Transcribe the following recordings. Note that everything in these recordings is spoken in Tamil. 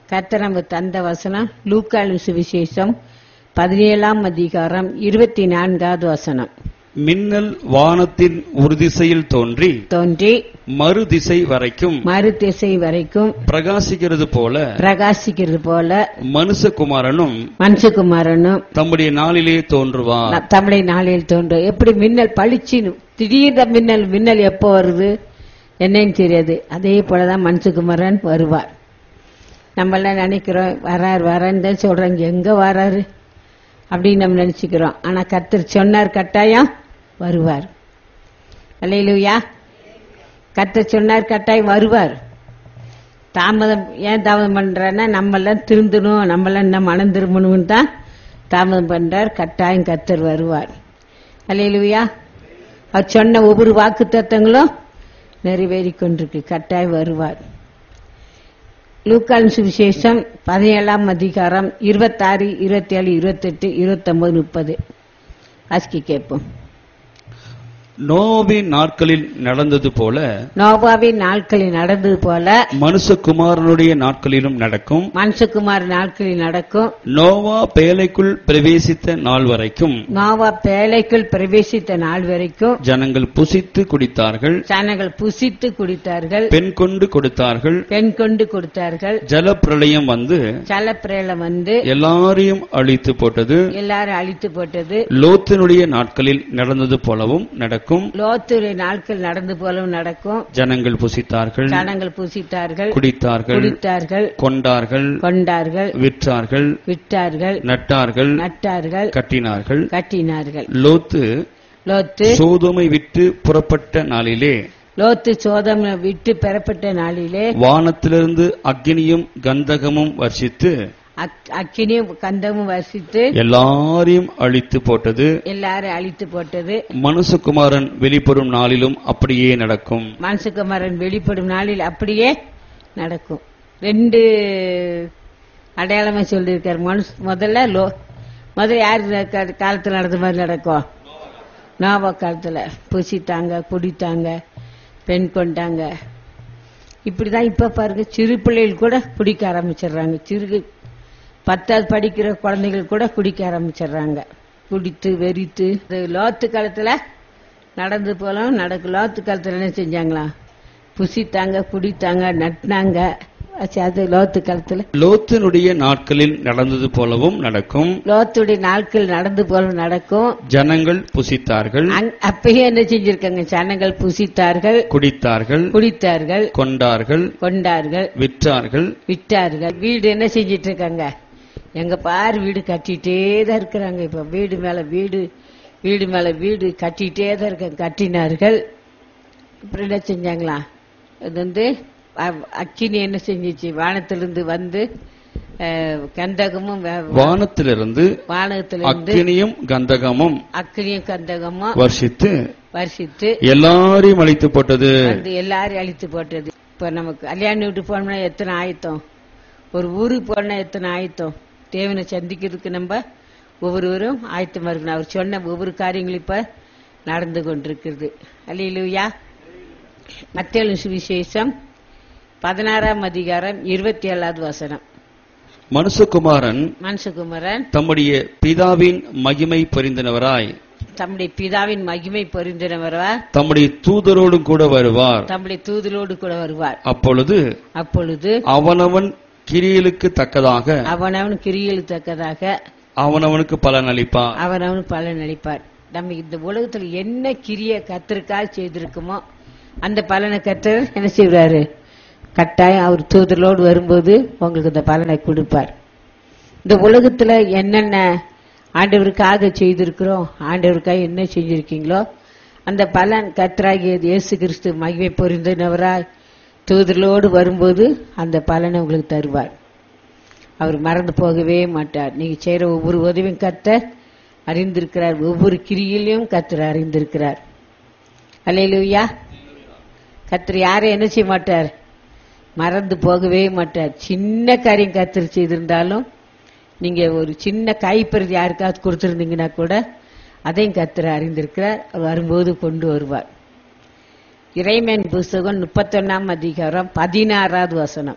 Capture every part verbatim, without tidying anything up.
கர்த்தர் நமக்கு தந்த வசனம் லூக்காவின் சுவிசேஷம் பதினேழாம் அதிகாரம் இருபத்தி நான்காவது வசனம். மின்னல் வானத்தின் ஒரு திசையில் தோன்றி தோன்றி மறு திசை வரைக்கும் மறு திசை வரைக்கும் பிரகாசிக்கிறது போல பிரகாசிக்கிறது போல மனுஷகுமாரனும் மனுஷகுமாரனும் தம்முடைய நாளிலே தோன்றுவார். ந- தமிழை நாளில் தோன்றும். எப்படி மின்னல் பளிச்சு திடீர்னு மின்னல் மின்னல் எப்போ வருது என்னன்னு தெரியாது. அதே போலதான் மனுஷகுமாரன் வருவார். நம்ம எல்லாம் நினைக்கிறோம் வரார் வரான்னு தான் சொல்றாங்க, எங்க வராரு அப்படின்னு நம்ம நினைச்சுக்கிறோம். ஆனா கர்த்தர் சொன்னார், கட்டாயம் வருவார். அல்லேலூயா. கர்த்தர் சொன்னார், கட்டாயம் வருவார். தாமதம் ஏன் தாமதம் பண்றாருன்னா நம்ம எல்லாம் திருந்தணும், நம்ம எல்லாம் இன்னும் மனம் திரும்பணும்னு தான் தாமதம் பண்றார். கட்டாயம் கர்த்தர் வருவார். அல்லேலூயா. அவர் சொன்ன ஒவ்வொரு வாக்கு தத்தங்களும் நிறைவேறி கொண்டிருக்கு. கட்டாயம் வருவார். லூக்காவின் சுவிசேஷம் பதினேழாம் அதிகாரம் இருபத்தாறு இருபத்தி ஏழு இருபத்தி எட்டு இருபத்தி ஒன்பது முப்பது ஆஸ்கி கேட்போம். நோவாவின் நாட்களில் நடந்தது போல நோவாவின் நாட்களில் நடந்தது போல மனுஷகுமாரனுடைய நாட்களிலும் நடக்கும். மனுஷகுமார் நாட்களில் நடக்கும். நோவா பேழைக்குள் பிரவேசித்த நாள் வரைக்கும் நோவா பேழைக்குள் பிரவேசித்த நாள் வரைக்கும் ஜனங்கள் புசித்து குடித்தார்கள், ஜனங்கள் புசித்து குடித்தார்கள், பெண் கொண்டு கொடுத்தார்கள். பெண் கொண்டு கொடுத்தார்கள். ஜலப்பிரளயம் வந்து ஜலப்பிரளயம் வந்து எல்லாரையும் அழித்து போட்டது. எல்லாரும் அழித்து போட்டது. லோத்தினுடைய நாட்களில் நடந்தது போலவும் நடக்கும். லோத்துடைய நாட்கள் நடந்து போலவும் நடக்கும். ஜனங்கள் புசித்தார்கள், ஜனங்கள் புசித்தார்கள், குடித்தார்கள், குடித்தார்கள், கொண்டார்கள், கொண்டார்கள், விற்றார்கள், விற்றார்கள், நட்டார்கள், நட்டார்கள், கட்டினார்கள். கட்டினார்கள். லோத்து லோத்து சோதோமை விட்டு புறப்பட்ட நாளிலே லோத்து சோதம் விட்டு பெறப்பட்ட நாளிலே வானத்திலிருந்து அக்கினியும் கந்தகமும் வர்ஷித்து அக்- அக்கினியும் கந்தமும் வசித்து எல்லாரையும் அழித்து போட்டது. எல்லாரும் அழித்து போட்டது. மனுஷகுமாரன் வெளிப்படும் நாளிலும் அப்படியே நடக்கும். மனுஷகுமாரன் வெளிப்படும் நாளில் அப்படியே நடக்கும். ரெண்டு அடையாளமா சொல்லியிருக்காரு. மனுஷ முதல்ல லோ முதல்ல யார் கா- காலத்துல நடந்த மாதிரி நடக்கும்? நோவா காலத்துல புசித்தாங்க, குடித்தாங்க, பெண் கொண்டாங்க. இப்படிதான் இப்ப பாருங்க, சிறு பிள்ளைகள் கூட குடிக்க ஆரம்பிச்சிடுறாங்க. சிறு பத்தாவது படிக்கிற குழந்தைகள் கூட குடிக்க ஆரம்பிச்சிடுறாங்க. குடித்து வெறித்து இது லோத்து காலத்துல நடந்து போலாம் நடக்கும். லோத்து காலத்துல என்ன செஞ்சாங்களா? புசித்தாங்க, குடித்தாங்க, நட்டினாங்க. ஆச்சு, அது லோத்து காலத்துல. லோத்தினுடைய நாட்களில் நடந்தது போலவும் நடக்கும். லோத்துடைய நாட்கள் நடந்து போல நடக்கும். ஜனங்கள் புசித்தார்கள், அங்க- அப்பயே என்ன செஞ்சிருக்காங்க? ஜனங்கள் புசித்தார்கள், குடித்தார்கள், குடித்தார்கள், கொண்டார்கள், கொண்டார்கள், விற்றார்கள். விட்டார்கள். வீடு என்ன செஞ்சிட்டு இருக்காங்க? எங்க பாரு வீடு கட்டிட்டே தான் இருக்கிறாங்க. இப்ப வீடு மேல வீடு, வீடு மேல வீடு கட்டிட்டே தான் இருக்காங்க. கட்டினார்கள். அப்புறம் என்ன செஞ்சாங்களா? இது வந்து அ- அக்கினி என்ன செஞ்சிச்சு? வானத்திலிருந்து வந்து அஹ், கந்தகமும் வ- வானத்திலிருந்து வானத்திலிருந்து அக்கினியும் கந்தகமும் அக்கினியும் கந்தகமும் வர்ஷித்து வருஷித்து எல்லாரையும் அழித்து போட்டது. வந்து எல்லாரும் அழித்து போட்டது. இப்ப நமக்கு கல்யாணம் வீட்டு போனோம்னா எத்தனை ஆயத்தம், ஒரு ஊருக்கு போனா எத்தனை ஆயத்தம். தேவனை சந்திக்கிறதுக்கு நம்ம ஒவ்வொருவரும் ஆயத்தமா இருக்கணும். அவர் சொன்ன ஒவ்வொரு காரியங்களும் இப்ப நடந்து கொண்டிருக்கிறது. அல்லேலூயா. மத்தேயு சுவிசேஷம் பதினாறாம் அதிகாரம் இருபத்தி ஏழாவது வசனம். மனுஷகுமாரன் மனுஷகுமாரன் தம்முடைய பிதாவின் மகிமை பொருந்தினவராய் தம்முடைய பிதாவின் மகிமை பொருந்தினவரா தம்முடைய தூதரோடும் கூட வருவார். தம்முடைய தூதரோடு கூட வருவார். அப்பொழுது அப்பொழுது அவனவன் கிரியைகளுக்கு தக்கதாக அவனவன் கிரியைகளுக்கு தக்கதாக அவனவனுக்கு பலன் அளிப்பார். அவனவன் பலன் அளிப்பார். நம்ம இந்த உலகத்துல என்ன கிரிய கத்திற்காக செய்திருக்குமோ அந்த பலனை கத்தர் என்ன செய்வாரு? கட்டாயம் அவர் தூதரோடு வரும்போது உங்களுக்கு இந்த பலனை கொடுப்பார். இந்த உலகத்துல என்னென்ன ஆண்டவருக்காக செய்திருக்கிறோம், ஆண்டவருக்காக என்ன செஞ்சிருக்கீங்களோ அந்த பலன் கர்த்தராகிய இயேசு கிறிஸ்து மகிமை பொருந்தினவராய் தூதரோடு வரும்போது அந்த பலனை உங்களுக்கு தருவார். அவர் மறந்து போகவே மாட்டார். நீங்க செய்யற ஒவ்வொரு உதவியும் கர்த்தர் அறிந்திருக்கிறார். ஒவ்வொரு கிரியிலையும் கர்த்தர் அறிந்திருக்கிறார். அல்லேலூயா. கர்த்தர் யாரை என்ன செய்ய மாட்டார்? மறந்து போகவே மாட்டார். சின்ன காரியம் கர்த்தர் செய்திருந்தாலும் நீங்க ஒரு சின்ன கைப்பறிதி யாருக்காவது கொடுத்திருந்தீங்கன்னா கூட அதையும் கர்த்தர் அறிந்திருக்கிறார். அவர் வரும்போது கொண்டு வருவார். இறைமையின் புஸ்தகம் முப்பத்தொன்னாம் அதிகாரம் பதினாறாவது வசனம்.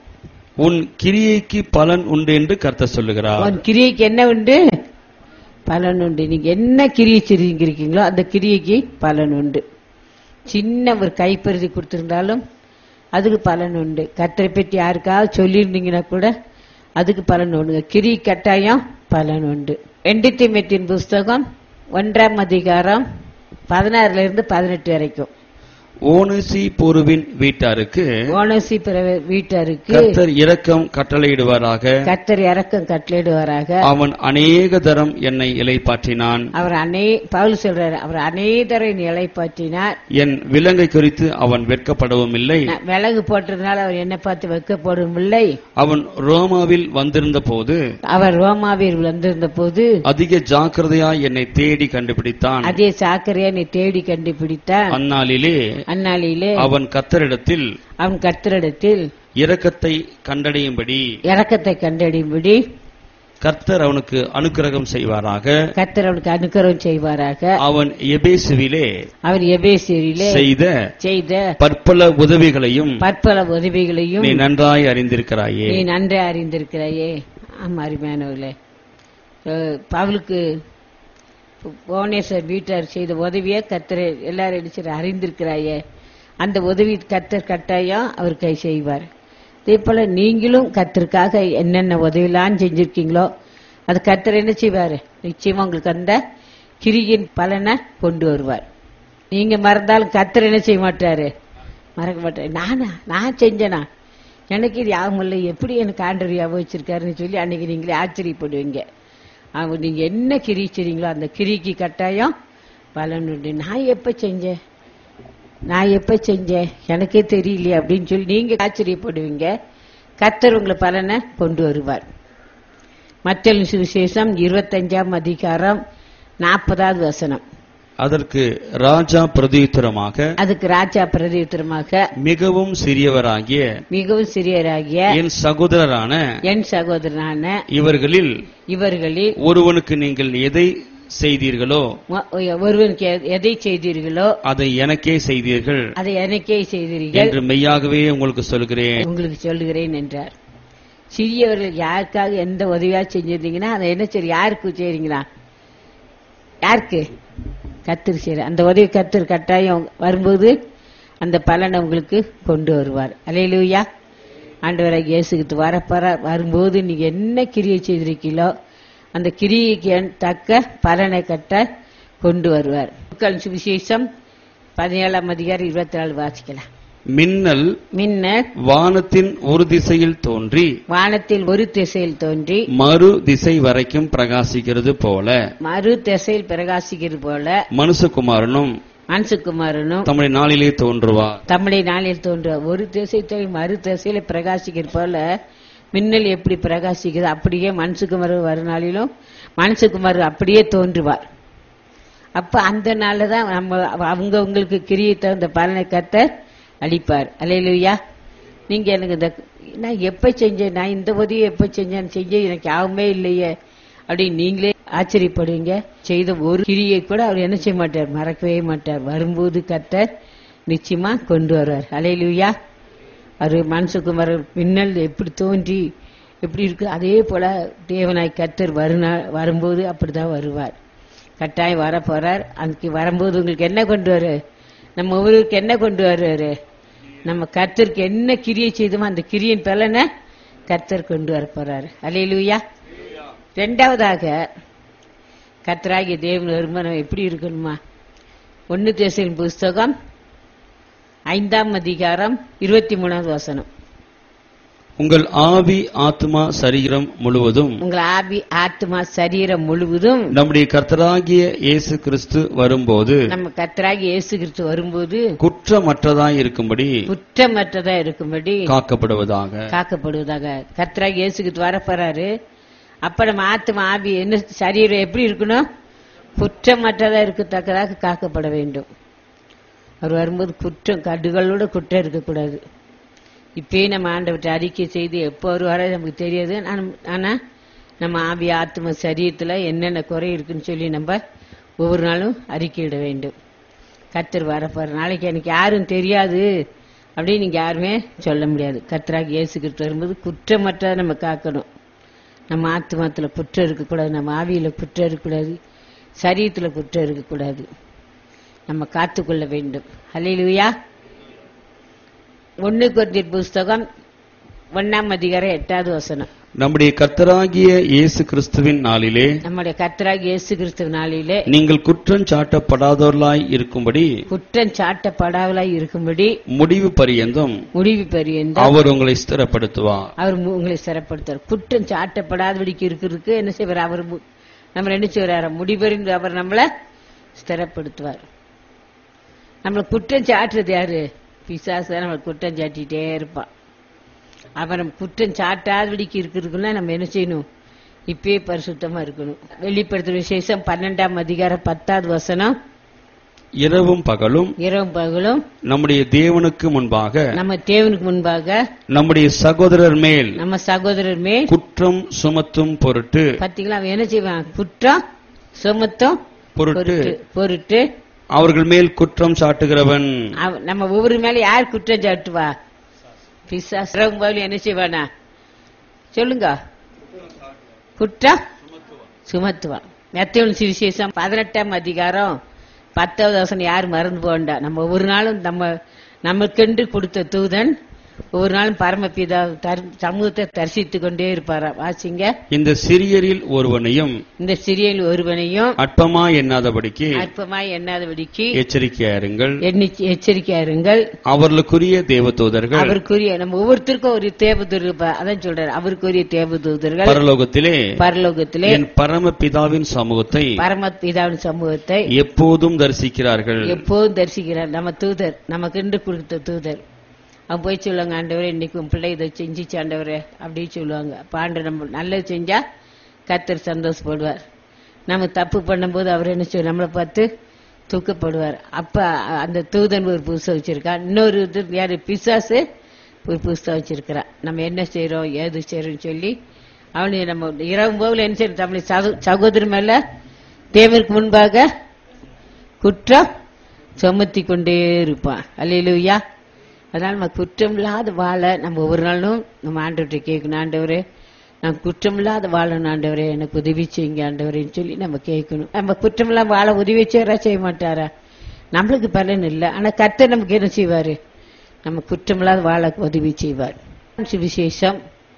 உன் கிரியைக்கு பலன் உண்டு என்று கர்த்தர் சொல்லுகிறார். உன் கிரியைக்கு என்ன உண்டு? பலன் உண்டு. நீங்க என்ன கிரியை செஞ்சிருக்கீங்களோ அந்த கிரியைக்கு பலன் உண்டு. சின்ன ஒரு கைப்பருதி கொடுத்திருந்தாலும் அதுக்கு பலன் உண்டு. கர்த்தரை பற்றி யாருக்காவது சொல்லியிருந்தீங்கன்னா கூட அதுக்கு பலன் உண்டு. கிரி கட்டாயம் பலன் உண்டு. ரெண்டு தீமோத்தேயுவின் புஸ்தகம் ஒன்றாம் அதிகாரம் பதினாறுல இருந்து பதினெட்டு வரைக்கும். ஓனேசிபோருவின் வீட்டாருக்கு ஓனேசிபோரு வீட்டாருக்கு கர்த்தர் இரக்கம் கட்டளையிடுவாராக. கர்த்தர் இரக்கம் கட்டளையிடுவாராக. அவன் அநேக தரம் என்னை இளைப்பாற்றினான். அவர் அநே பவுல் சொல்றாரு, அவர் அநேக தரம் என்னை இளைப்பாற்றினார். என் விலங்கை குறித்து அவன் வெட்கப்படவும் இல்லை. விலங்கு போட்டதுனால அவர் என்னை பார்த்து வெட்கப்படவும் இல்லை. அவன் ரோமாவில் வந்திருந்த போது அவர் ரோமாவில் வந்திருந்த போது அதிக ஜாக்கிரதையாய் என்னை தேடி கண்டுபிடித்தான். அதே ஜாக்கிரதையா என்னை தேடி கண்டுபிடித்தான். அந்நாளிலே அந்நாளிலே அவன் கர்த்தரிடத்தில் அவன் கர்த்தரிடத்தில் இரக்கத்தை கண்டடையும்படி இரக்கத்தை கண்டடையும்படி கர்த்தர் அவனுக்கு அனுக்கிரகம் செய்வாராக. கர்த்தர் அவனுக்கு அனுக்கிரகம் செய்வாராக. அவன் எபேசுவிலே அவன் எபேசுவிலே செய்த செய்த பற்பல உதவிகளையும் பற்பல உதவிகளையும் நீ நன்றாய் அறிந்திருக்கிறாயே. நீ நன்றாய் அறிந்திருக்கிறாயே. ஆமா, அருமையானவர்களே, பவுலுக்கு ஓனேசர் வீட்டார் செய்த உதவியை கர்த்தர் எல்லாரும் அடிச்சு அறிந்திருக்கிறாயே. அந்த உதவி கர்த்தர் கட்டாயம் அவர் கை செய்வார். அதே போல நீங்களும் கர்த்தருக்காக என்னென்ன உதவிலாம் செஞ்சிருக்கீங்களோ அது கர்த்தர் என்ன செய்வாரு? நிச்சயமா உங்களுக்கு அந்த கிரியின் பலனை கொண்டு வருவார். நீங்க மறந்தாலும் கர்த்தர் என்ன செய்ய மாட்டாரு? மறக்க மாட்டாரு. நானா நான் செஞ்சேனா? எனக்கு இது யாவும் இல்லை, எப்படி எனக்கு ஆண்டவர் ஞாபகம் வச்சிருக்காருன்னு சொல்லி அன்னைக்கு நீங்களே ஆச்சரியப்படுவீங்க. அவங்க நீங்க என்ன கிரி செய்றீங்களோ அந்த கிரிக்கு கட்டாயம் பலன் உண்டு. நான் எப்ப செஞ்சேன் நான் எப்ப செஞ்சேன் எனக்கே தெரியலையே அப்படின்னு சொல்லி நீங்க ஆச்சரியப்படுவீங்க. கர்த்தர் உங்களை பலனை கொண்டு வருவார். மத்தேயு சுவிசேஷம் இருபத்தஞ்சாம் அதிகாரம் நாற்பதாவது வசனம். அதற்கு ராஜா பிரதியுத்தரமாக அதுக்கு ராஜா பிரதியுத்தரமாக மிகவும் சிறியவராகிய மிகவும் சிறியராகிய என் சகோதரரான என் சகோதரனான இவர்களில் இவர்களில் ஒருவனுக்கு நீங்கள் எதை செய்தீர்களோ ஒருவனுக்கு எதை செய்தீர்களோ அதை எனக்கே செய்தீர்கள் அதை எனக்கே செய்தீர்கள் என்று மெய்யாகவே உங்களுக்கு சொல்கிறேன் உங்களுக்கு சொல்லுகிறேன் என்றார். சிறியவர்கள் யாருக்காக எந்த உதவியா செஞ்சிருந்தீங்கன்னா அதை என்ன சரி யாருக்கு செய்றீங்களா? யாருக்கு? கர்த்தர் செய்ற அந்த உதவி கர்த்தர் கட்டாயம் வரும்போது அந்த பலனை உங்களுக்கு கொண்டு வருவார். அல்லேலூயா. ஆண்டவராகிய இயேசு கிறிஸ்து வரப்போற வரும்போது நீங்க என்ன கிரியை செய்திருக்கீங்களோ அந்த கிரியைக்கு தக்க பலனை கட்ட கொண்டு வருவார். சுவிசேஷம் பதினேழாம் அதிகாரம் இருபத்தி நாலு வாசிக்கலாம். மின்னல் மின்னல் வானத்தின் ஒரு திசையில் தோன்றி வானத்தில் ஒரு திசையில் தோன்றி மறு திசை வரைக்கும் பிரகாசிக்கிறது போல மறு திசையில் பிரகாசிக்கிறது போல மனுஷகுமாரனும் மனுஷகுமாரனும் தம்முடைய நாளிலே தோன்றுவார். தம்முடைய நாளில் தோன்றுவார். ஒரு திசை தோன்றி மறு திசையில பிரகாசிக்கிறது போல மின்னல் எப்படி பிரகாசிக்குது அப்படியே மனுஷகுமாரன் வரும் நாளிலும் மனுஷகுமாரன் அப்படியே தோன்றுவார். அப்ப அந்த நாள்ல தான் நம்ம அவங்க உங்களுக்கு கிரியை தகுந்த பலனை கர்த்தர் அளிப்பார். அல்லேலூயா. நீங்க எனக்கு இந்த நான் எப்ப செஞ்சேன், நான் இந்த உதவியை எப்ப செஞ்சேன்னு செஞ்ச எனக்கு யாவுமே இல்லையே அப்படின்னு நீங்களே ஆச்சரியப்படுவீங்க. செய்த ஒரு கிரியை கூட அவர் என்ன செய்ய மாட்டார்? மறக்கவே மாட்டார். வரும்போது கர்த்தர் நிச்சயமா கொண்டு வருவார். அல்லேலூயா. அது மனுஷகுமார் மின்னல் எப்படி தோன்றி எப்படி இருக்கு அதே போல தேவனாய் கர்த்தர் வருநா வரும்போது அப்படிதான் வருவார். கட்டாயம் வர போறார். அதுக்கு வரும்போது உங்களுக்கு என்ன கொண்டு வரு? நம்ம ஒவ்வொருக்கு என்ன கொண்டு வருவாரு? நம்ம கர்த்தருக்கு என்ன கிரியை செய்தோமோ அந்த கிரியின் பலனை கர்த்தர் கொண்டு வர போறாரு. அல்லேலூயா. இரண்டாவதாக கர்த்தராகிய தேவன் வருமானம் எப்படி இருக்கணுமா? ஒன்னு தேசரின் புஸ்தகம் ஐந்தாம் அதிகாரம் இருபத்தி மூணாவது வசனம். உங்கள் ஆவி ஆத்மா சரீரம் முழுவதும் உங்கள் ஆவி ஆத்மா சரீரம் முழுவதும் நம்முடைய கர்த்தராகிய இயேசு கிறிஸ்து வரும்போது நம்ம கர்த்தராகிய இயேசு கிறிஸ்து வரும்போது குற்றமற்றதாய் இருக்கும்படி குற்றமற்றதா இருக்கும்படி காக்கப்படுவதாக காக்கப்படுவதாக. கர்த்தராகிய இயேசு கிறிஸ்து வரப்போறாரு. அப்ப நம்ம ஆத்மா ஆவி என்ன சரீரம் எப்படி இருக்கணும்? குற்றமற்றதா இருக்கத்தக்கதாக காக்கப்பட வேண்டும். அவர் வரும்போது குற்றம் கடுகளோட குற்றம் இருக்கக்கூடாது. இப்பயே நம்ம ஆண்டவற்றை அறிக்கை செய்து எப்போ வருவாரோ நமக்கு தெரியாது. ஆனா நம்ம ஆவி ஆத்ம சரீரத்துல என்னென்ன குறை இருக்குன்னு சொல்லி நம்ம ஒவ்வொரு நாளும் அறிக்கையிட வேண்டும். கர்த்தர் வரப்போற நாளைக்கு எனக்கு யாரும் தெரியாது அப்படின்னு நீங்க யாருமே சொல்ல முடியாது. கர்த்தராகிய இயேசு கிறிஸ்து வரும்போது குற்றமற்றதை நம்ம காக்கணும். நம்ம ஆத்மாத்துல குற்றம் இருக்கக்கூடாது, நம்ம ஆவியில குற்றம் இருக்கக்கூடாது, சரீரத்துல குற்றம் இருக்கக்கூடாது. நம்ம காத்துக்கொள்ள வேண்டும். ஹல்லேலூயா. ஒன்னு கொரிந்தியர் புஸ்தகம் ஒன்னாம் அதிகாரம் எட்டாவது வசனம். நம்முடைய கர்த்தராகிய இயேசு கிறிஸ்துவின் நாளிலே நம்முடைய கர்த்தராகிய இயேசு கிறிஸ்து நாளிலே நீங்கள் குற்றம் சாட்டப்படாதவர்களாய் இருக்கும்படி குற்றம் சாட்டப்படாதவர்களாய் இருக்கும்படி முடிவு பரியந்தம் முடிவு பரியந்தம் அவர் உங்களை ஸ்திரப்படுத்துவார். அவர் மு- உங்களை சிறப்படுத்துவார். குற்றம் சாட்டப்படாதபடிக்கு இருக்கிறதுக்கு என்ன செய்வார்? அவர் மு- நம்ம என்ன செய்வார்? முடிவறிந்து அவர் நம்மள ஸ்திரப்படுத்துவார். நம்மள குற்றம் சாட்டுறது யாரு? பிசாசு தான் நம்ம குற்றம் சாட்டிட்டே இருப்பான். அவன் நம்ம குற்றம் சாட்டாதபடிக்கு இருக்கிறதுக்குள்ள நம்ம என்ன செய்யணும்? இப்பயே பரிசுத்தமா இருக்கணும். வெளிப்படுத்தும் விசேஷம் பன்னெண்டாம் அதிகாரம் பத்தாவது வசனம். இரவும் பகலும் இரவும் பகலும் நம்முடைய தேவனுக்கு முன்பாக நம்ம தேவனுக்கு முன்பாக நம்முடைய சகோதரர் மேல் நம்ம சகோதரர் மேல் குற்றம் சுமத்தும் பொருட்டு பாத்தீங்களா? அவன் என்ன செய்வான்? குற்றம் சுமத்தும் பொருட்டு பொருட்டு பொருட்டு அவர்கள் மேல் குற்றம் சாட்டுகிறவன். அவ- நம்ம ஒவ்வொரு மேல யார் குற்றம் சாட்டுவா? பிசாசு. இரவும் பகலும் என்ன செய்வானா? சொல்லுங்க. குற்றம் சுமத்துவான். மத்தேயு சுவிசேஷம் பதினெட்டாம் அதிகாரம் பத்தாவது வசனம் யார் மறந்து போண்டா? நம்ம ஒவ்வொரு நாளும் நம்ம நமக்கென்று கொடுத்த தூதன் ஒவ்வொரு நாளும் பரமபிதா தர்- சமூகத்தை தரிசித்துக் கொண்டே இருப்பாராம். வாசிங்க. இந்த சிறியரில் ஒருவனையும் இந்த சிறியல் ஒருவனையும் அற்பமா எண்ணாதபடிக்கு அற்பமாய் எண்ணாதபடிக்கு எச்சரிக்கையாருங்கள். எண்ணி- எச்சரிக்கையா இருங்கள். அவர்களுக்குரிய தேவதூதர்கள் அவருக்குரிய நம்ம ஒவ்வொருத்தருக்கும் ஒரு தேவதூதர் இருப்பா. அதான் சொல்றாரு, அவருக்குரிய தேவதூதர்கள் பரலோகத்திலே பரலோகத்திலே என் பரம பிதாவின் சமூகத்தை பரமபிதாவின் சமூகத்தை எப்போதும் தரிசிக்கிறார்கள். எப்போதும் தரிசிக்கிறார். நம்ம தூதர், நமக்கு இன்று கொடுத்த தூதர். அவன் போய் சொல்லுவாங்க, ஆண்டவரே இன்னைக்கு உன் பிள்ளை இதை செஞ்சிச்சு ஆண்டவரே அப்படின்னு சொல்லுவாங்க. அப்ப ஆண்டு நம்ம நல்லது செஞ்சா கர்த்தர் சந்தோஷப்படுவார். நம்ம தப்பு பண்ணும்போது அவர் என்ன செய்வார்? நம்மளை பார்த்து தூக்கப்படுவார். அப்ப அந்த தூதன் ஒரு புதுசை வச்சிருக்கான். இன்னொரு இது யாரு? பிசாசு ஒரு புதுசை வச்சிருக்கிறான். நம்ம என்ன செய்யறோம், ஏது செய்யறோம்னு சொல்லி அவனுக்கு நம்ம இரவு போல என்ன செய்யறோம்? நம்மளை சகோ- சகோதரர் மேல தேவனுக்கு முன்பாக குற்றம் சுமத்தி கொண்டே இருப்பான். அல்லேலூயா. அதனால நம்ம குற்றம் இல்லாத வாழ நம்ம ஒவ்வொரு நாளும் நம்ம ஆண்டவர்கிட்ட கேட்கணும். ஆண்டவரே நான் குற்றம் இல்லாத வாழணும் ஆண்டவரே, எனக்கு உதவி செய்யுங்க ஆண்டவரேன்னு சொல்லி நம்ம கேட்கணும். நம்ம குற்றம் இல்லாம வாழ உதவி செய்யறா செய்ய மாட்டாரா? நம்மளுக்கு பலன் இல்லை. ஆனா கர்த்தர் நமக்கு என்ன செய்வாரு? நம்ம குற்றம் இல்லாத வாழ உதவி செய்வார். சுவிசேஷம்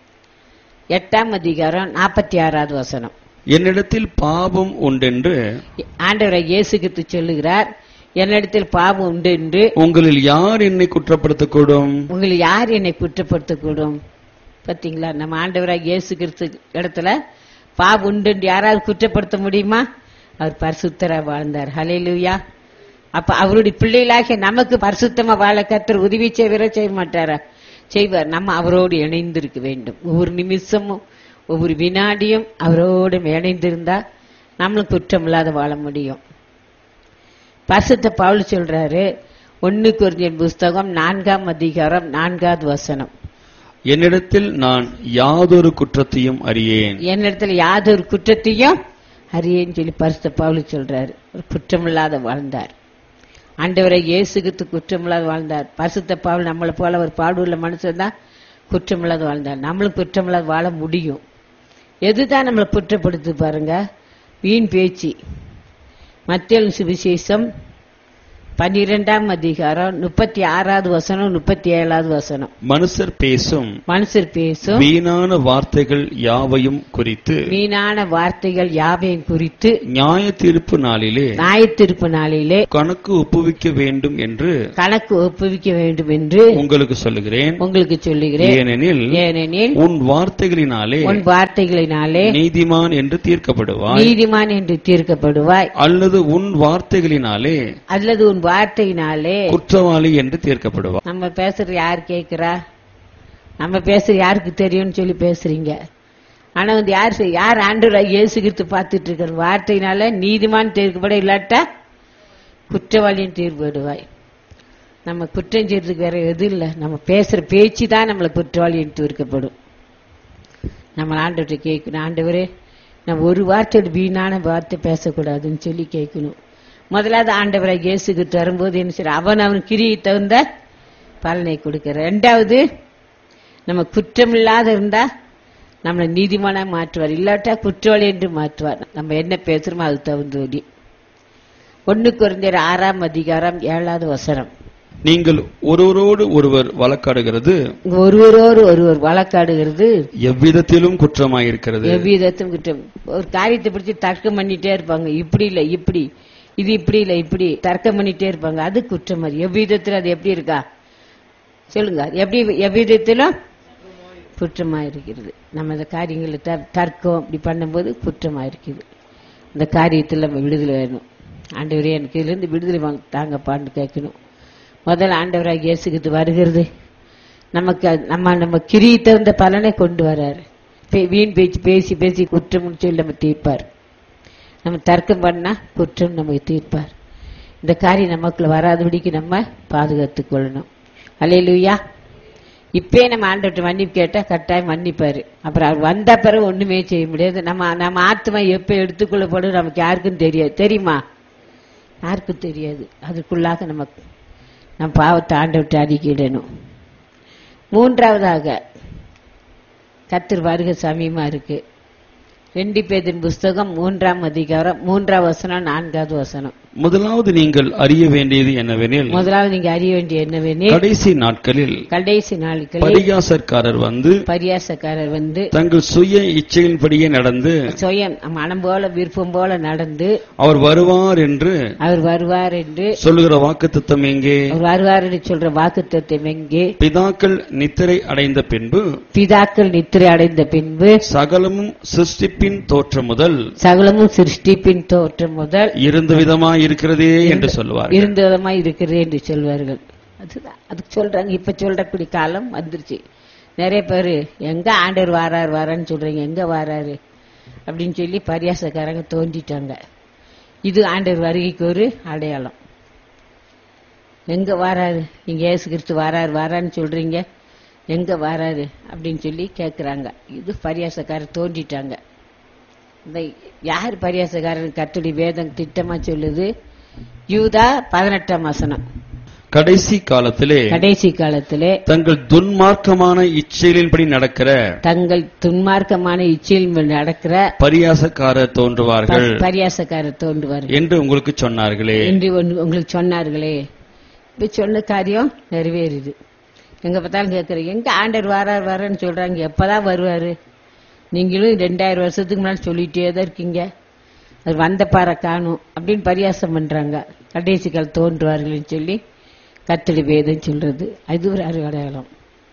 எட்டாம் அதிகாரம் நாற்பத்தி ஆறாவது வசனம். என்னிடத்தில் பாவம் உண்டென்று ஆண்டவரை இயேசு கிறிஸ்து சொல்லுகிறார், என்னிடத்தில் பாவம் உண்டு என்று உங்களில் யார் என்னை குற்றப்படுத்தக்கூடும்? உங்களை யார் என்னை குற்றப்படுத்தக்கூடும்? பாத்தீங்களா? நம்ம ஆண்டவராக இயேசு கிறிஸ்து இடத்துல பாவம் உண்டு என்று யாராவது குற்றப்படுத்த முடியுமா? அவர் பரிசுத்தரா வாழ்ந்தார். ஹல்லேலூயா. அப்ப அவருடைய பிள்ளைகளாகிய நமக்கு பரிசுத்தமா வாழ கர்த்தர் உதவி செய்வர செய்ய மாட்டாரா? செய்வார். நம்ம அவரோடு இணைந்திருக்க வேண்டும். ஒவ்வொரு நிமிஷமும் ஒவ்வொரு வினாடியும் அவரோடு இணைந்திருந்தா நம்மளும் குற்றம் இல்லாத வாழ முடியும். பரிசுத்த பவுல் சொல்றாரு, ஒன்னு கொரிந்தியர் புஸ்தகம் நான்காம் அதிகாரம் நான்காவது வசனம். என்னிடத்தில் நான் யாதொரு குற்றத்தையும் அறியேன். என்னிடத்துல யாதொரு குற்றத்தையும் அறியேன்னு சொல்லி பரிசுத்த பவுல் சொல்றாரு. ஒரு குற்றமில்லாத வாழ்ந்தார். ஆண்டவரை இயேசுக்கு குற்றமில்லாத வாழ்ந்தார். பரிசுத்த பவுல் நம்மளை போல ஒரு பாடுள்ள மனுஷன் தான் குற்றமில்லாத வாழ்ந்தார். நம்மளும் குற்றமில்லாத வாழ முடியும். எதுதான் நம்மளை குற்றப்படுத்து பாருங்க? வீண் பேச்சு. மத்தேயு சுவிசேஷம் பன்னிரெண்டாம் அதிகாரம் முப்பத்தி ஆறாவது வசனம் முப்பத்தி ஏழாவது வசனம். மனுஷர் பேசும் மனுஷர் பேசும் வீணான வார்த்தைகள் யாவையும் குறித்து வீணான வார்த்தைகள் யாவையும் குறித்து நியாய தீர்ப்பு நாளிலே நியாயத்தீர்ப்பு நாளிலே கணக்கு ஒப்புவிக்க வேண்டும் என்று கணக்கு ஒப்புவிக்க வேண்டும் என்று உங்களுக்கு சொல்லுகிறேன். உங்களுக்கு சொல்லுகிறேன். ஏனெனில் ஏனெனில் உன் வார்த்தைகளினாலே உன் வார்த்தைகளினாலே நீதிமான் என்று தீர்க்கப்படுவாய், நீதிமான் என்று தீர்க்கப்படுவாய், அல்லது உன் வார்த்தைகளினாலே அல்லது உன் வார்த்தையினாலே குற்றவாளி என்று தீர்க்கப்படுவாய். நம்ம பேசுறது யார் கேட்கிறா? நம்ம பேசுறது யாருக்கு தெரியும்னு சொல்லி பேசுறீங்க. ஆனா வந்து யார் செய்- யார் ஆண்டவராக இயேசு கிறிஸ்து பார்த்துட்டு இருக்கிற வார்த்தையினால நீதிமான் தீர்க்கப்பட, இல்லாட்டா குற்றவாளின்னு தீர்ப்படுவாய். நம்ம குற்றம் செய்யறதுக்கு வேற எது இல்லை. நம்ம பேசுற பேச்சு தான் நம்மளை குற்றவாளின்னு தீர்க்கப்படும். நம்ம ஆண்டவர்கிட்ட கேட்கணும், ஆண்டவரே நம்ம ஒரு வார்த்தையோட வீணான வார்த்தை பேசக்கூடாதுன்னு சொல்லி கேட்கணும். முதலாவது ஆண்டவரை இயேசுகிட்டு வரும்போது என்ன செய்ய, அவன் அவன் கிரியை தகுந்த பலனை கொடுக்கிறார். ரெண்டாவது, நம்ம குற்றம் இல்லாத இருந்தா நம்மளை நீதிமானா மாற்றுவார், இல்லாட்டா குற்றவாளி என்று மாற்றுவார். நம்ம என்ன பேசுறோமோ அது தகுந்தபடி. ஒன்னு கொரிந்தியர் ஆறாம் அதிகாரம் ஏழாவது வசனம். நீங்கள் ஒருவரோடு ஒருவர் வழக்காடுகிறது ஒருவரோடு ஒருவர் வழக்காடுகிறது எவ்விதத்திலும் குற்றமாயிருக்கிறது. எவ்விதத்திலும் குற்றம். ஒரு காரியத்தை பிடிச்சி தர்க்கம் பண்ணிட்டே இருப்பாங்க, இப்படி இல்ல இப்படி, இது இப்படி இல்ல இப்படி தர்க்கம் பண்ணிட்டே இருப்பாங்க, அது குற்றம். அது எவ்விதத்தில் அது எப்படி இருக்கா சொல்லுங்க, எப்படி எவ்விதத்திலும் குற்றமா இருக்கிறது. நம்ம அந்த காரியங்களை தர்க்கம் இப்படி பண்ணும்போது குற்றமா இருக்குது. இந்த காரியத்தில் நம்ம விடுதலை வேணும். ஆண்டவரே எனக்கு இதுல இருந்து விடுதலை வாங்க தாங்கப்பான்னு கேட்கணும். முதல்ல ஆண்டவராக இயேசுக்கு வருகிறது நமக்கு நம்ம நம்ம கிரியை தகுந்த பலனை கொண்டு வர்றாரு. வீண் பேச்சு பேசி பேசி குற்றம் சொல்லி நம்ம தீர்ப்பார். நம்ம தர்க்கம் பண்ணா குற்றம் நமக்கு தீர்ப்பார். இந்த காரியம் நமக்குள்ள வராதபடிக்கு நம்ம பாதுகாத்துக் கொள்ளணும். அல்லேலூயா. இப்பயே நம்ம ஆண்டவர்கிட்ட மன்னிப்பு கேட்டா கட்டாயம் மன்னிப்பாரு. அப்புறம் அவர் வந்த பிறகு ஒண்ணுமே செய்ய முடியாது. நம்ம நம்ம ஆத்மா எப்ப எடுத்துக்கொள்ளப்படும் நமக்கு யாருக்கும் தெரியாது. தெரியுமா? யாருக்கும் தெரியாது. அதுக்குள்ளாக நமக்கு நம் பாவத்தை ஆண்டவர்கிட்ட அறிக்கையிடணும். மூன்றாவதாக, கர்த்தர் வருகை சமீபமா இருக்கு. ரெண்டு பேதின் புஸ்தகம் மூன்றாம் அதிகாரம் மூன்றாம் வசனம் நான்காவது வசனம். முதலாவது நீங்கள் அறிய வேண்டியது என்னவெனில் முதலாவது நீங்க அறிய வேண்டிய என்னவெனில் கடைசி நாட்களில் கடைசி நாட்களில் பரியாசக்காரர் வந்து பரியாசக்காரர் வந்து தங்கள் சுய இச்சையின்படியே நடந்து சுயம் மனம் போல விருப்பம் போல நடந்து அவர் வருவார் என்று அவர் வருவார் என்று சொல்லுகிற வாக்குத்தத்தம் எங்கே? அவர் வருவார் என்று சொல்ற வாக்குத்தத்தம் எங்கே? பிதாக்கள் நித்திரை அடைந்த பின்பு பிதாக்கள் நித்திரை அடைந்த பின்பு சகலமும் சிருஷ்டிப்பின் தோற்றம் முதல் சகலமும் சிருஷ்டிப்பின் தோற்றம் முதல் இருந்த விதமாய் இருக்கிறதே என்று சொல்வார்கள். இருந்த விதமாய் இருக்கிறதே என்று சொல்வார்கள். அதுதான் அதுக்கு சொல்றாங்க. இப்ப சொல்றக்கூடிய காலம் வந்துருச்சு. நிறைய பேரு எங்க ஆண்டவர் வாராரு வாரான்னு சொல்றீங்க, எங்க வாராரு அப்படின்னு சொல்லி பரியாசக்காரங்க தோண்டிட்டாங்க. இது ஆண்டவர் வருகைக்கு ஒரு அடையாளம். எங்க வாராரு, நீங்க இயேசு கிறிஸ்து வாராரு வாரான்னு சொல்றீங்க, எங்க வாராரு அப்படின்னு சொல்லி கேக்குறாங்க. இது பரியாசக்காரர் தோண்டிட்டாங்க. இந்த யார் பரியாசக்காரன்? கர்த்தருடைய வேதம் திட்டமா சொல்லுது. யூதா பதினெட்டாம் வசனம். கடைசி காலத்திலே கடைசி காலத்திலே தங்கள் துன்மார்க்கமான இச்சைகளின்படி நடக்கிற தங்கள் துன்மார்க்கமான இச்சையில் நடக்கிற பரியாசக்காரர் தோன்றுவார்கள் பரியாசக்காரர் தோன்றுவார்கள் என்று உங்களுக்கு சொன்னார்களே என்று உங்களுக்கு சொன்னார்களே. இப்ப சொன்ன காரியம் நிறைவேறுது. எங்க பார்த்தாலும் கேட்கறீங்க, எங்க ஆண்டவர் வாரார் வாரான்னு சொல்றாங்க, எப்பதான் வருவாரு? நீங்களும் ரெண்டாயிரம் வருஷத்துக்கு முன்னாடி சொல்லிட்டே தான் இருக்கீங்க, அது வந்த பாறை காணும் அப்படின்னு பரியாசம் பண்றாங்க. கடைசி கால தோன்றுவார்கள் சொல்லி கர்த்தருடைய வேதம் சொல்றது. அது ஒரு அடையாளம்.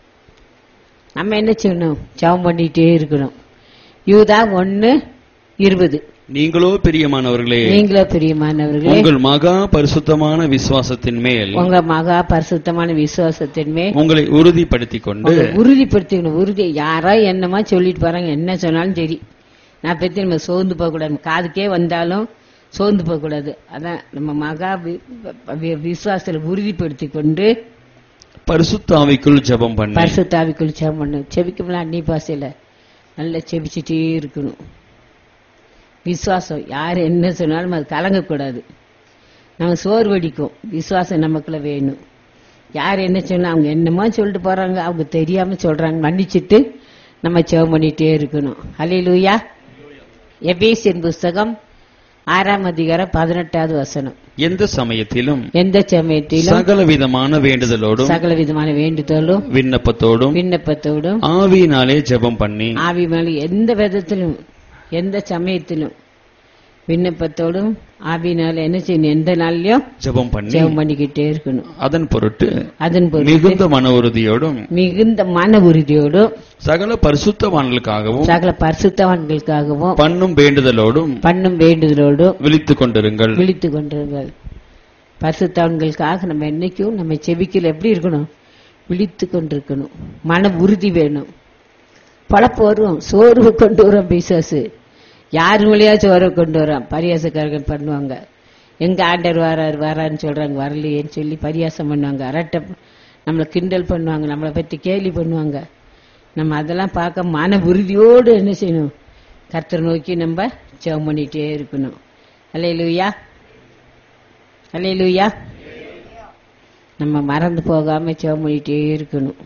நம்ம என்ன செய்யணும்? ஜெபம் பண்ணிட்டே இருக்கணும். யூதா ஒன்னு இருபது. நீங்களோ பிரியமானவர்களே நீங்களோ பிரியமானவர்களே உங்கள் மகா பரிசுத்தமான விசுவாசத்தின் மேல் உங்க மகா பரிசுத்தமான விசுவாசத்தின் மேல் உங்களை உறுதிப்படுத்திக் கொண்டு உறுதிப்படுத்திக்கணும். உறுதி யாரோ என்னமா சொல்லிட்டு போறாங்க, என்ன சொன்னாலும் சரி, நான் பத்தி நம்ம சோர்ந்து போக கூடாது. காதுக்கே வந்தாலும் சோர்ந்து போக கூடாது. அதான் நம்ம மகா விசுவாசத்துல உறுதிப்படுத்தி கொண்டு பரிசுத்த ஆவிக்குள் ஜெபம் பண்ணி பரிசுத்த ஆவிக்குள் ஜெபம் பண்ணு. செபிக்கும்ல அன்னி பாசையில நல்லா செபிச்சுட்டே இருக்கணும். விசுவாசம் யாரு என்ன சொன்னாலும் அது கலங்கக்கூடாது. நம்ம சோர்வடிக்கும். விசுவாசம் நமக்குள்ள வேணும். யார் என்ன சொன்னா அவங்க என்னமோ சொல்லிட்டு போறாங்க, அவங்க தெரியாம சொல்றாங்க, மன்னிச்சுட்டு நம்ம ஜெபம் பண்ணிட்டே இருக்கணும். அல்லேலூயா. எபேசியர் புஸ்தகம் ஆறாம் அதிகாரம் பதினெட்டாவது வசனம். எந்த சமயத்திலும் எந்த சமயத்திலும் சகல விதமான வேண்டுதலோடும் சகல விதமான வேண்டுதலோடும் விண்ணப்பத்தோடும் விண்ணப்பத்தோடும் ஆவியினாலே ஜெபம் பண்ணி ஆவி மேலே எந்த விதத்திலும் எந்த சமயத்திலும் விண்ணப்பத்தோடும் ஆவியினால என்ன செய்யணும்? எந்த நாள்லயும் ஜெபம் பண்ணி ஜெபம் பண்ணிக்கிட்டே இருக்கணும். அதன் பொருட்டு அதன் பொருட்டு மிகுந்த மன உறுதியோடும் மிகுந்த மன உறுதியோடும் சகல பரிசுத்தவான்களுக்காகவும் சகல பரிசுத்தவான்களுக்காகவும் பண்ணும் வேண்டுதலோடும் பண்ணும் வேண்டுதலோடும் விழித்துக் கொண்டிருங்கள் விழித்துக் கொண்டிருங்கள். பரிசுத்தவான்களுக்காக நம்ம என்னைக்கும் நம்ம செபிக்கல எப்படி இருக்கணும்? விழித்து கொண்டிருக்கணும். மன உறுதி வேணும். பழப்பு வரும், சோர்வு கொண்டு வரும் பிசாசு. யாரு வழியா சோர்வை கொண்டு வரோம்? பரியாசக்காரர்கள் பண்ணுவாங்க. எங்க ஆண்டவர் வாராரு வாரான்னு சொல்றாங்க, வரலையேன்னு சொல்லி பரியாசம் பண்ணுவாங்க. அரட்டை நம்மளை கிண்டல் பண்ணுவாங்க, நம்மளை பத்தி கேலி பண்ணுவாங்க. நம்ம அதெல்லாம் பார்க்க மன உறுதியோடு என்ன செய்யணும்? கர்த்தரை நோக்கி நம்ம ஜெபம் பண்ணிட்டே இருக்கணும். அல்லேலூயா, அல்லேலூயா. நம்ம மறந்து போகாம ஜெபம் பண்ணிட்டே இருக்கணும்.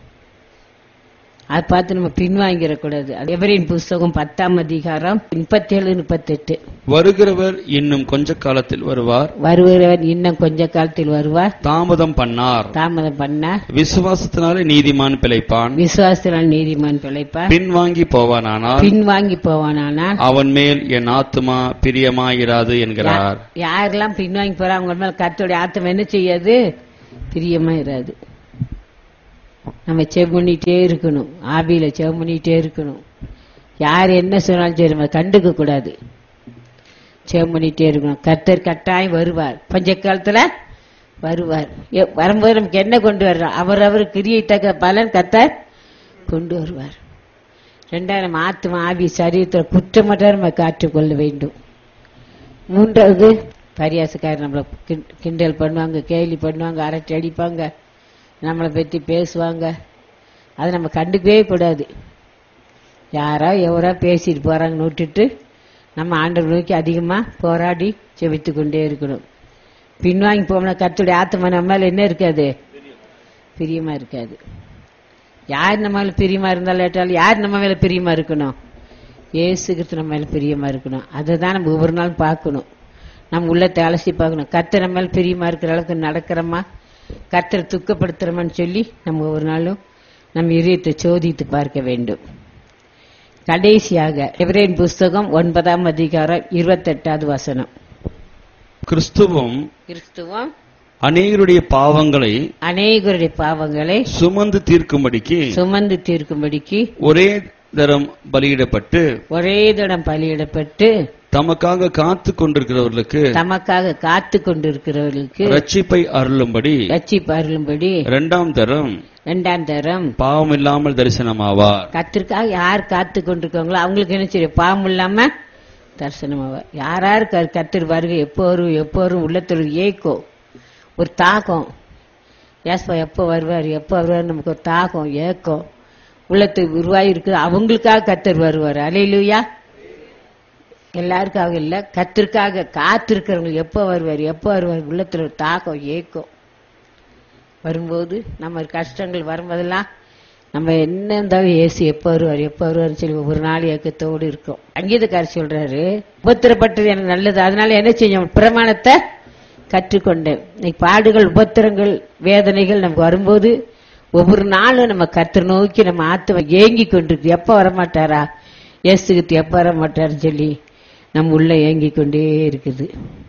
அதை பார்த்து நம்ம பின்வாங்கிடக்கூடாது. எபிரேயர் புஸ்தகம் பத்தாம் அதிகாரம் முப்பத்தி ஏழு முப்பத்தெட்டு. வருகிறவர் இன்னும் கொஞ்ச காலத்தில் வருவார், வருகிறவர் இன்னும் கொஞ்ச காலத்தில் வருவார், தாமதம் பண்ணார் தாமதம் பண்ணார், விசுவாசத்தினாலே நீதிமான் பிழைப்பான், விசுவாசத்தினால் நீதிமான் பிழைப்பார், பின்வாங்கி போவானானால் பின்வாங்கி போவானானால் அவன் மேல் என் ஆத்துமா பிரியமாயிராது என்கிறார். யாரெல்லாம் பின்வாங்கி போறா அவங்க மேல கர்த்தருடைய ஆத்மா என்ன செய்யாது? பிரியமா இராது. நம்ம செவ் பண்ணிட்டே இருக்கணும், ஆவியில செவ் பண்ணிட்டே இருக்கணும். யார் என்ன சொன்னாலும் சரி நம்ம கண்டுக்க கூடாது, செவ் பண்ணிட்டே இருக்கணும். கர்த்தர் கட்டாயம் வருவார், கொஞ்ச காலத்துல வருவார். வரும்போது நமக்கு என்ன கொண்டு வர்றோம்? அவர் அவர் கிரியை தக்க பலன் கர்த்தர் கொண்டு வருவார். ரெண்டாவது நம்ம ஆத்மா ஆவி சரீரத்தில் குற்றமற்ற நம்ம காற்றுக்கொள்ள வேண்டும். மூன்றாவது பரியாசக்காரர் நம்மளை கிண்டல் பண்ணுவாங்க, கேலி பண்ணுவாங்க, அரட்டை அடிப்பாங்க, நம்மளை பற்றி பேசுவாங்க. அதை நம்ம கண்டுக்கவே கூடாது. யாரோ எவரோ பேசிட்டு போறாங்கன்னு விட்டுட்டு நம்ம ஆண்டவர் நோக்கி அதிகமாக போராடி செபித்து கொண்டே இருக்கணும். பின்வாங்கி போனா கர்த்தருடைய ஆத்மா நம்ம மேல என்ன இருக்காது? பிரியமா இருக்காது. யார் நம்ம மேல பிரியமா இருந்தாலும் ஏற்றாலும் யார் நம்ம மேல பிரியமா இருக்கணும்? இயேசு கிறிஸ்து நம்ம மேல பிரியமா இருக்கணும். அதை தான் நம்ம ஒவ்வொரு நாள் பார்க்கணும். நம்ம உள்ளத்தை அலசி பார்க்கணும். கர்த்தர் நம்ம மேல பிரியமா இருக்கிற அளவுக்கு நடக்கிறோமா, கர்த்தரை துக்கப்படுத்துறோமான்னு சொல்லி நம்ம ஒரு நாளும் நம்ம இதயத்தை சோதித்து பார்க்க வேண்டும். கடைசியாக எபிரேயர் புஸ்தகம் ஒன்பதாம் அதிகாரம் இருபத்தி எட்டாவது வசனம். கிறிஸ்துவும் கிறிஸ்துவம் அநேகருடைய பாவங்களை அநேகருடைய பாவங்களை சுமந்து தீர்க்கும்படிக்கு சுமந்து தீர்க்கும்படிக்கு ஒரே தரம் பலியிடப்பட்டு ஒரே தடம் பலியிடப்பட்டு தமக்காக காத்து கொண்டிருக்கிறவர்களுக்கு தமக்காக காத்து கொண்டிருக்கிறவர்களுக்கு ரட்சிப்பை அருளும்படி ரட்சிப்பு அருளும்படி இரண்டாம் தரம் இரண்டாம் தரம் பாவம் இல்லாமல் தரிசனமாவார். கத்திற்காக யார் காத்து கொண்டிருக்காங்களோ அவங்களுக்கு என்ன செய்யும்? பாவம் இல்லாம தரிசனமாவார். யாராரு கத்திர வருகை எப்போ வரும் எப்போ வரும் உள்ளத்துல ஏக்கம், ஒரு தாக்கம். ஏஸ்பா எப்போ வருவார் எப்போ வருவார் நமக்கு ஒரு தாக்கம் ஏக்கம் உள்ளத்துக்கு உருவாகி இருக்குது. அவங்களுக்காக கத்தர் வருவார். அல்லேலூயா. எல்லாருக்காக இல்ல, கத்திற்காக காத்திருக்கிறவங்க எப்போ வருவார் எப்போ வருவார் உள்ளத்துல ஒரு தாக்கம் ஏக்கம் வரும்போது நம்ம கஷ்டங்கள் வரும்போதெல்லாம் நம்ம என்ன இருந்தாலும் ஏசு எப்போ வருவார் எப்போ வருவார் சொல்லி ஒவ்வொரு நாள் ஏக்கத்தோடு இருக்கும். அங்கீதக்காரர் சொல்றாரு, உபத்திரப்பட்டது எனக்கு நல்லது, அதனால என்ன செய்யும்? பிரமாணத்தை கற்றுக்கொண்டேன். இன்னைக்கு பாடுகள் உபத்திரங்கள் வேதனைகள் நமக்கு வரும்போது ஒவ்வொரு நாளும் நம்ம கர்த்தரை நோக்கி நம்ம ஆத்மா ஏங்கி கொண்டிருக்கு. எப்ப வரமாட்டாரா இயேசுகிட்டு எப்ப வரமாட்டாருன்னு சொல்லி நம்ம உள்ள ஏங்கி கொண்டே இருக்குது.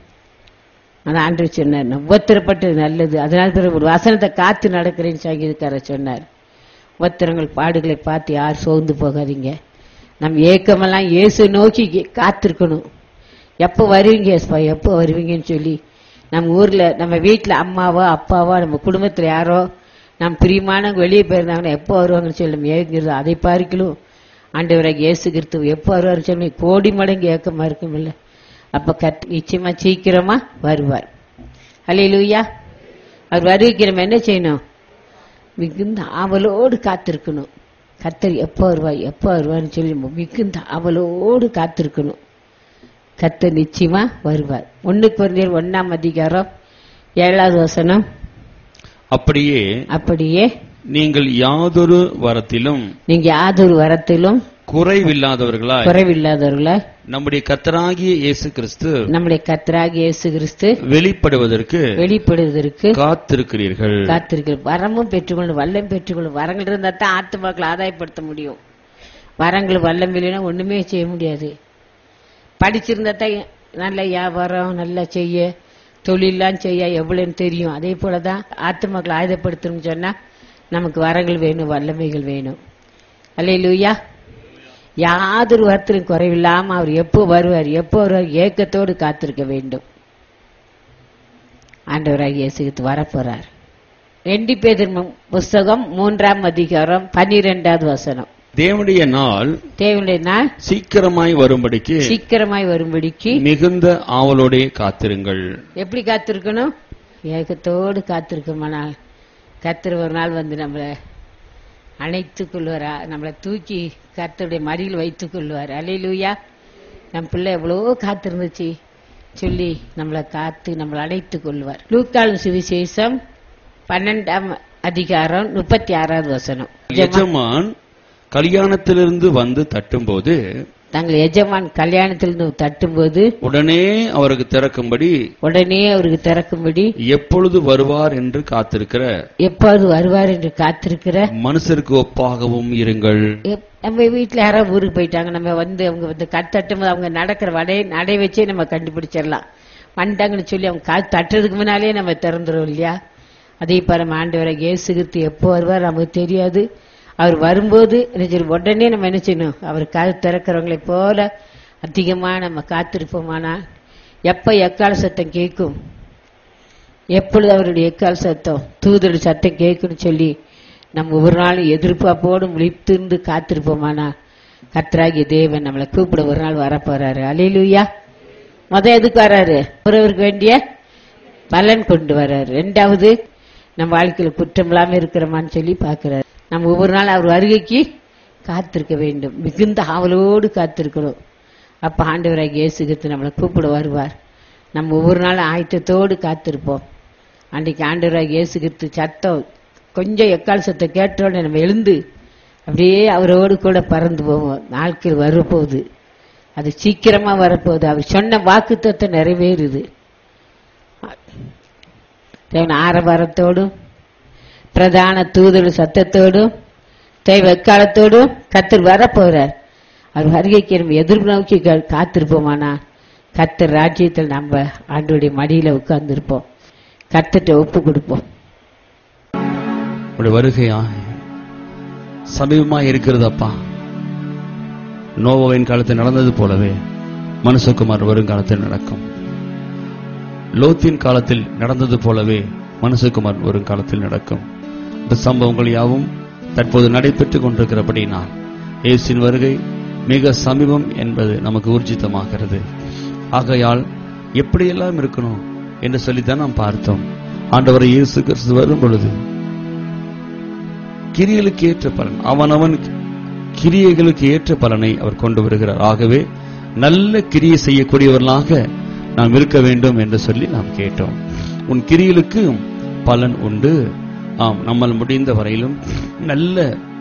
ஆனா ஆண்டவர் சொன்னார், உபத்திரப்பட்டது நல்லது, அதனால ஒரு வசனத்தை காத்து நடக்கிறேன்னு சங்கீதக்காரர் சொன்னார். உபத்திரங்கள் பாடுகளை பார்த்து யார் சோர்ந்து போகாதீங்க. நம்ம ஏக்கமெல்லாம் இயேசு நோக்கி காத்திருக்கணும். எப்போ வருவீங்க ஏசுப்பா எப்போ வருவீங்கன்னு சொல்லி நம்ம ஊர்ல நம்ம வீட்டுல அம்மாவோ அப்பாவோ நம்ம குடும்பத்துல யாரோ நம்ம பிரியமானவங்க வெளியே போயிருந்தாங்கன்னா எப்போ வருவாங்கன்னு சொல்லி நம்ம ஏங்குறது. அதை பார்க்கலும் ஆண்டவராக இயேசு கிறிஸ்து எப்போ வருவார் சொல்லி கோடி மடங்கு ஏக்கமா இருக்கும் இல்ல. அப்ப கத் நிச்சயமா சீக்கிரமா வருவார். அல்லேலூயா. அவர் வருவிக்கு நம்ம என்ன செய்யணும்? மிகுந்த ஆவலோடு காத்திருக்கணும். கர்த்தர் எப்போ வருவார் எப்போ வருவார்னு சொல்லி மிகுந்த ஆவலோடு காத்திருக்கணும். கர்த்தர் நிச்சயமா வருவார். ஒன்னு கொரிந்தியர் ஒன்னாம் அதிகாரம் ஏழாவது வசனம். அப்படியே அப்படியே நீங்கள் யாதொரு வரத்திலும் நீங்க யாதொரு வரத்திலும் குறைவில்லாதவர்களாய் குறைவில்லாதவர்களாய் நம்முடைய கர்த்தராகிய இயேசு கிறிஸ்து நம்முடைய கர்த்தராகிய இயேசு கிறிஸ்து வெளிப்படுவதற்கு வெளிப்படுவதற்கு காத்திருக்கிறீர்கள். காத்திருக்கிறீர்கள். வரமும் பெற்றுக்கொள்ளும் வல்லம் பெற்றுக்கொள்ளும். வரங்கள் இருந்தா தான் ஆத்துமாக்களை ஆதாயப்படுத்த முடியும். வரங்கள் வல்லம் இல்லைன்னா ஒண்ணுமே செய்ய முடியாது. படிச்சிருந்தா தான் நல்ல வியாபாரம் நல்லா செய்ய தொழிலாம் செய்ய எவ்வளவுன்னு தெரியும். அதே போலதான் ஆத்துமாக்களை ஆயுதப்படுத்தணும்னு சொன்னா நமக்கு வரங்கள் வேணும், வல்லமைகள் வேணும். அல்லேலூயா. யாதொரு வார்த்தையும் குறைவில்லாம அவர் எப்போ வருவார் எப்போ வருவார் ஏக்கத்தோடு காத்திருக்க வேண்டும். ஆண்டவராகிய இயேசு கிறிஸ்து வரப்போறார். ரெண்டு பேதுரு புஸ்தகம் மூன்றாம் அதிகாரம் பன்னிரெண்டாவது வசனம். தேவனுடைய நாள் தேவனுடைய நாள் சீக்கிரமாய் வரும்படிக்கு சீக்கிரமாய் வரும்படிக்கு மிகுந்த ஆவலோடே காத்திருங்கள். எப்படி காத்திருக்கணும்? ஏக்கத்தோடு காத்திருக்கோமானால் கர்த்தர் ஒரு நாள் வந்து நம்மளை அணைத்துக் கொள்வாரா, நம்மளை தூக்கி கர்த்தருடைய மடியில் வைத்துக் கொள்வார். அல்லேலூயா. நம் பிள்ளை எவ்வளவோ காத்திருந்துச்சு சொல்லி நம்மளை காத்து நம்மளை அணைத்துக் கொள்வார். லூக்காவின் சுவிசேஷம் பன்னெண்டாம் அதிகாரம் முப்பத்தி ஆறாவது வசனம். எஜமான் கல்யாணத்திலிருந்து வந்து தட்டும்போது தங்கள் எஜமான் கல்யாணத்திலிருந்து தட்டும்போது உடனே அவருக்கு திறக்கும்படி உடனே அவருக்கு திறக்கும்படி எப்பொழுது வருவார் என்று காத்திருக்கிற எப்போது வருவார் என்று காத்திருக்கிற மனுஷருக்கு ஒப்பாகவும் இருங்கள். எப்- நம்ம வீட்டுல யாராவது ஊருக்கு போயிட்டாங்க, நம்ம வந்து அவங்க வந்து கண் தட்டும் அவங்க நடக்கிற வடை நடை வச்சே நம்ம கண்டுபிடிச்சிடலாம். வந்துட்டாங்கன்னு சொல்லி அவங்க கால் தட்டுறதுக்கு முன்னாலே நம்ம திறந்துரும் இல்லையா? அதே போல நம்ம ஆண்டவரை இயேசு கிறிஸ்து எப்போ வருவார் நமக்கு தெரியாது. அவர் வரும்போது என்ன செய்யணும்? உடனே நம்ம என்ன செய்யணும்? அவர் காது திறக்கிறவங்களை போல அதிகமா நம்ம காத்திருப்போமானா எப்ப எக்கால சத்தம் கேட்கும், எப்பொழுது அவருடைய எக்கால சத்தம் தூதருடைய சத்தம் கேட்கும்னு சொல்லி நம்ம ஒரு நாள் எதிர்பார்ப்போடு முழித்திருந்து காத்திருப்போமானா கர்த்தராகிய தேவன் நம்மளை கூப்பிட ஒரு நாள் வரப்போறாரு. அல்லேலூயா. முத எதுக்கு வர்றாரு? ஒருவருக்கு வேண்டிய பலன் கொண்டு வர்றாரு. ரெண்டாவது நம்ம வாழ்க்கையில குற்றம் இல்லாம இருக்கிறோமான்னு சொல்லி பாக்குறாரு. நம்ம ஒவ்வொரு நாள் அவர் வருகைக்கு காத்திருக்க வேண்டும், மிகுந்த ஆவலோடு காத்திருக்கிறோம். அப்ப ஆண்டவராகிய இயேசு கிறிஸ்து நம்மளை கூப்பிட வருவார். நம்ம ஒவ்வொரு நாள் ஆயத்தத்தோடு காத்திருப்போம். அன்றைக்கு ஆண்டவராகிய இயேசு கிறிஸ்து சத்தம் கொஞ்சம் எக்கால் சத்தம் கேட்டோட நம்ம எழுந்து அப்படியே அவரோடு கூட பறந்து போவோம். நாட்கள் வரப்போகுது, அது சீக்கிரமா வரப்போகுது. அவர் சொன்ன வாக்குத்தத்தம் நிறைவேறுது. தேவன் ஆரவாரத்தோடும் பிரதான தூதர் சத்தத்தோடும் தேவ எக்காலத்தோடும் கர்த்தர் வரப்போறார். அவர் வருகைக்கு நம்ம எதிர்ப்பு நோக்கி கா- காத்திருப்போமானா கர்த்தர் ராஜ்யத்தில் நம்ம ஆண்டோடைய மடியில உட்கார்ந்திருப்போம். கர்த்தர்ட்ட ஒப்பு கொடுப்போம். உடைய வருகையா சமீபமா இருக்கிறது அப்பா. நோவாவின் காலத்தில் நடந்தது போலவே மனுஷகுமார் வருங்காலத்தில் நடக்கும். லோத்தின் காலத்தில் நடந்தது போலவே மனுஷகுமார் வருங்காலத்தில் நடக்கும். இந்த சம்பவங்கள் யாவும் தற்போது நடைபெற்றுக் கொண்டிருக்கிறபடினால் இயேசுவின் வருகை மிக சமீபம் என்பது நமக்கு ஊர்ஜிதமாகிறது. ஆகையால் எப்படியெல்லாம் இருக்கணும் என்று சொல்லித்தான் நாம் பார்த்தோம். ஆண்டவரை இயேசு கிறிஸ்து வரும் பொழுது கிரியைகளுக்கு ஏற்ற பலன், அவனவன் கிரியைகளுக்கு ஏற்ற பலனை அவர் கொண்டு வருகிறார். ஆகவே நல்ல கிரியை செய்யக்கூடியவர்களாக நாம் இருக்க வேண்டும் என்று சொல்லி நாம் கேட்டோம். உன் கிரியைகளுக்கு பலன் உண்டு. ஆம், நம்மால் முடிந்த வரையிலும் நல்ல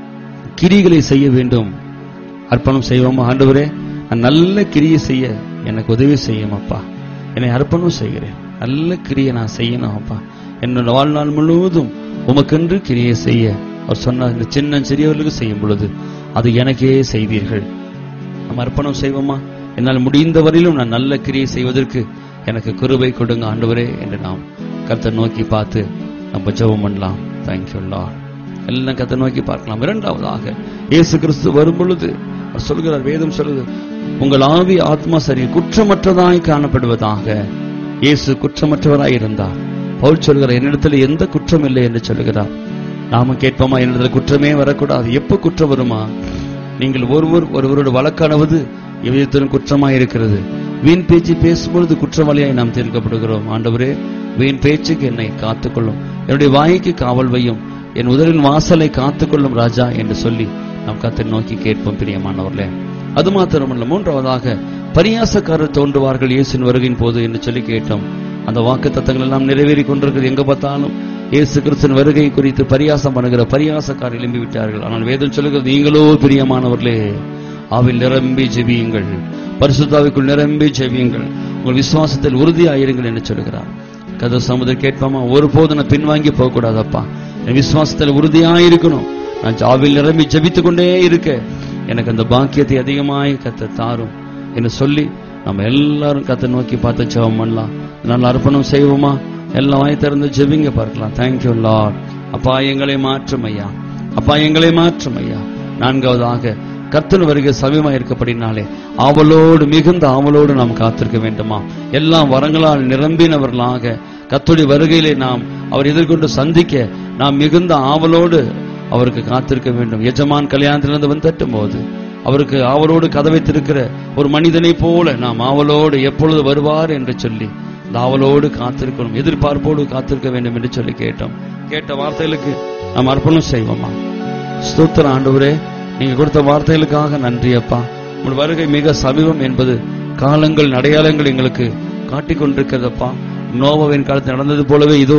கிரிகளை செய்ய வேண்டும். அர்ப்பணம் செய்வோம். ஆண்டவரே, நான் நல்ல கிரியை செய்ய எனக்கு உதவி செய்யும் அப்பா. என்னை அர்ப்பணம் செய்கிறேன். நல்ல கிரியை நான் செய்யணும் அப்பா. என்னோட வாழ்நாள் முழுவதும் உமக்கென்று கிரியை செய்ய அவர் சொன்னார். இந்த சின்ன சிறியவர்களுக்கு செய்யும் பொழுது அது எனக்கே செய்வீர்கள். நம்ம அர்ப்பணம் செய்வோமா? என்னால் முடிந்த வரையிலும் நான் நல்ல கிரியை செய்வதற்கு எனக்கு கிருபை கொடுங்க ஆண்டவரே என்று நாம் கர்த்தர் நோக்கி பார்த்து நம்ம ஜெபம் பண்ணலாம். Thank you Lord. எல்லாம் கர்த்தர் நோக்கி பார்க்கலாம். இரண்டாவதாக இயேசு கிறிஸ்து வரும் பொழுது அவர் சொல்கிறார், வேதம் சொல்லுது, உங்கள் ஆவி ஆத்மா சரி குற்றமற்றதாய் காணப்படுவதாக. இயேசு குற்றமற்றவராய் இருந்தார். பவுல் சொல்கிறார், என்னிடத்தில் எந்த குற்றம் இல்லை என்று சொல்கிறார். நாம கேட்போமா, என்னிடத்தில் குற்றமே வரக்கூடாது. எப்ப குற்றம் வருமா? நீங்கள் ஒருவர் ஒருவரோட வழக்கானவது எவ்விதத்திலும் குற்றமாய் இருக்கிறது. வீண் பேச்சு பேசும்பொழுது குற்றவாளியாய் நாம் தீர்க்கப்படுகிறோம். ஆண்டவரே, வீண் பேச்சுக்கு என்னை காத்துக்கொள்ளும், என்னுடைய வாய்க்கு காவல் வையும், என் உதரின் வாசலை காத்துக்கொள்ளும் ராஜா என்று சொல்லி நாம் கர்த்தரை நோக்கி கேட்போம். பிரியமானவர்களே, அது மாத்திரமல்ல, மூன்றாவதாக பரியாசக்காரர் தோன்றுவார்கள் இயேசுவின் வருகையின் போது என்று சொல்லி கேட்டோம். அந்த வாக்கு தத்தங்கள் எல்லாம் நிறைவேறி கொண்டிருக்கிறது. எங்க பார்த்தாலும் இயேசு கிறிஸ்துவின் வருகை குறித்து பரியாசம் பண்ணுகிற பரியாசக்காரர் எழும்பி விட்டார்கள். ஆனால் வேதம் சொல்லுகிறது, நீங்களோ பிரியமானவர்களே ஆவில் நிரம்பி ஜெபியுங்கள், பரிசுத்தாவிக்குள் நிரம்பி ஜெபியுங்கள், உங்கள் விசுவாசத்தில் உறுதியாயிருங்கள் என்று சொல்கிறார். கதை சமுதிரம் கேட்பாமா, ஒருபோது நான் பின்வாங்கி போக கூடாதப்பா, என் விசுவாசத்தில் உறுதியாயிருக்கணும், நான் ஆவில் நிரம்பி ஜெபித்துக் கொண்டே இருக்க எனக்கு அந்த பாக்கியத்தை அதிகமாய் கத்த தாரும் என்று சொல்லி நம்ம எல்லாரும் கத்தை நோக்கி பார்த்து ஜெபம் பண்ணலாம். நல்ல அர்ப்பணம் செய்வோமா? எல்லாம் வாய் திறந்து ஜெபிங்க பார்க்கலாம். Thank you Lord. அப்பா, எங்களை மாற்றும் ஐயா, அப்பா எங்களை மாற்றும் ஐயா. நான்காவதாக கர்த்தர் வருகை சமீபமா இருக்கப்படினாலே ஆவலோடு, மிகுந்த ஆவலோடு நாம் காத்திருக்க வேண்டுமா? எல்லாம் வரங்களால் நிரம்பினவர்களாக கர்த்தருடைய வருகையிலே நாம் அவர் எதிர்கொண்டு சந்திக்க நாம் மிகுந்த ஆவலோடு அவருக்கு காத்திருக்க வேண்டும். எஜமான் கல்யாணத்திலிருந்து வந்து தட்டும் போது அவருக்கு ஆவலோடு கதவை திறக்கிற ஒரு மனிதனை போல நாம் ஆவலோடு எப்பொழுது வருவார் என்று சொல்லி ஆவலோடு காத்திருக்கணும், எதிர்பார்ப்போடு காத்திருக்க வேண்டும் என்று சொல்லி கேட்டோம். கேட்ட வார்த்தைகளுக்கு நாம் அர்ப்பணம் செய்வோமா? ஸ்தோத்திர ஆண்டவரே, நீங்க கொடுத்த வார்த்தைகளுக்காக நன்றி அப்பா. உங்கள் வருகை மிக சமீபம் என்பது காலங்கள் அடையாளங்கள் எங்களுக்கு காட்டிக் கொண்டிருக்கிறதப்பா. நோவாவின் காலத்தில் நடந்தது போலவே இதோ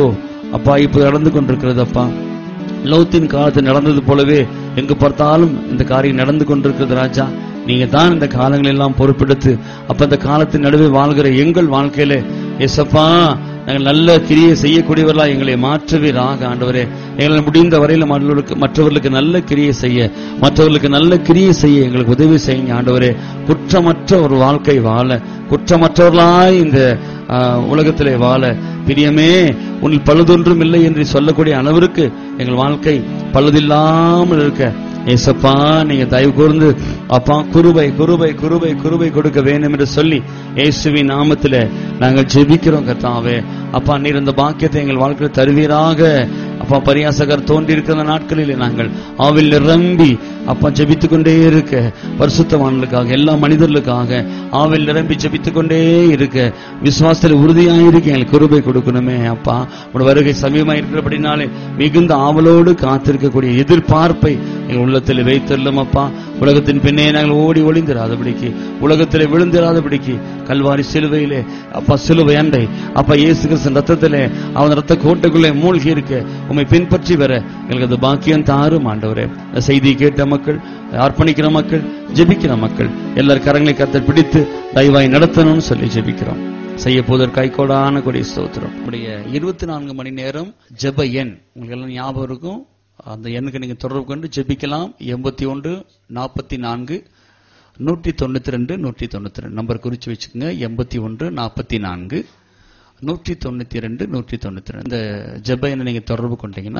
அப்பா இப்ப நடந்து கொண்டிருக்கிறது அப்பா. லோத்தின் காலத்தில் நடந்தது போலவே எங்கு பார்த்தாலும் இந்த காரியம் நடந்து கொண்டிருக்கிறது ராஜா. நீங்க தான் இந்த காலங்கள் எல்லாம் பொறுப்பெடுத்து அப்ப இந்த காலத்தின் நடுவே வாழ்கிற எங்கள் வாழ்க்கையில ஏசப்பா நாங்கள் நல்ல கிரியை செய்யக்கூடியவர்களா எங்களை மாற்றுவீராக ஆண்டவரே. எங்களை முடிந்த வரையில மற்றவர்களுக்கு நல்ல கிரியை செய்ய மற்றவர்களுக்கு நல்ல கிரியை செய்ய எங்களுக்கு உதவி செய்யுங்க ஆண்டவரே. குற்றமற்ற ஒரு வாழ்க்கை வாழ, குற்றமற்றவர்களாய் இந்த உலகத்திலே வாழ பிரியமே உன்னில் பழுதொன்றும் இல்லை என்று சொல்லக்கூடிய அளவிற்கு எங்கள் வாழ்க்கை பழுதில்லாமல் இருக்க ஏசப்பா நீங்க தயவு கூர்ந்து அப்பா குருபை குருபை குருபை குருபை கொடுக்க வேண்டும் என்று சொல்லி இயேசுவின் நாமத்திலே நாங்கள் ஜெபிக்கிறோம் கர்த்தாவே. அப்பா நீர் இந்த பாக்கியத்தை எங்கள் வாழ்க்கையில் தருவீராக. அப்பா பரியாசகர் தோன்றி இருக்கிற நாட்களிலே நாங்கள் ஆவில் நிரம்பி அப்பா ஜெபித்துக் கொண்டே இருக்க, பரிசுத்தவான்களுக்காக எல்லா மனிதர்களுக்காக ஆவில் நிரம்பி ஜெபித்துக் கொண்டே இருக்க, விசுவாசத்தில் உறுதியாயிருக்க எங்களுக்கு கிருபை கொடுக்கணுமே அப்பா. உடைய வருகை சமீபமாக இருக்கிறபடினாலே மிகுந்த ஆவலோடு காத்திருக்கக்கூடிய எதிர்பார்ப்பை எங்கள் உள்ளத்தில் வைத்துள்ளோம் அப்பா. உலகத்தின் பின்னே நாங்கள் ஓடி ஒளிந்திராதபடிக்கு, உலகத்திலே விழுந்திராதபடிக்கு கல்வாரி சிலுவையிலே அப்பா சிலுவை அண்டை அப்பா இயேசு கிறிஸ்துவின் ரத்தத்திலே அவன் ரத்த கோட்டைக்குள்ளே மூழ்கி இருக்க உம்மை பின்பற்றி வர எங்களுக்கு அது பாக்கியம் தாரும் ஆண்டவரே. செய்தியை கேட்ட மக்கள், அர்ப்பணிக்கிற மக்கள், ஜெபிக்கிற மக்கள் எல்லார் கரங்களை கர்த்தர் பிடித்து தயவாய் நடத்தணும்னு சொல்லி ஜெபிக்கிறோம். செய்ய போதற்கு கைகோடான கொடி ஸ்தோத்திரம். நம்முடைய இருபத்தி நான்கு மணி நேரம் ஜெப எண் உங்களுக்கு எல்லாம் ஞாபகம் இருக்கும். அந்த எண்ணுக்கு நீங்க தொடர்பு கொண்டு ஜெபிக்கலாம். எண்பத்தி ஒன்று நாற்பத்தி நான்கு நூற்றி தொண்ணூத்தி ரெண்டு நூற்றி தொண்ணூத்தி ரெண்டு நம்பர் குறிச்சு வச்சுக்கோங்க. எண்பத்தி ஒன்று நாற்பத்தி நான்கு நூற்றி தொண்ணூத்தி ரெண்டு நூற்றி தொண்ணூத்தி ரெண்டு இந்த ஜெப எண்ணை நீங்க தொடர்பு கொண்டீங்கன்னா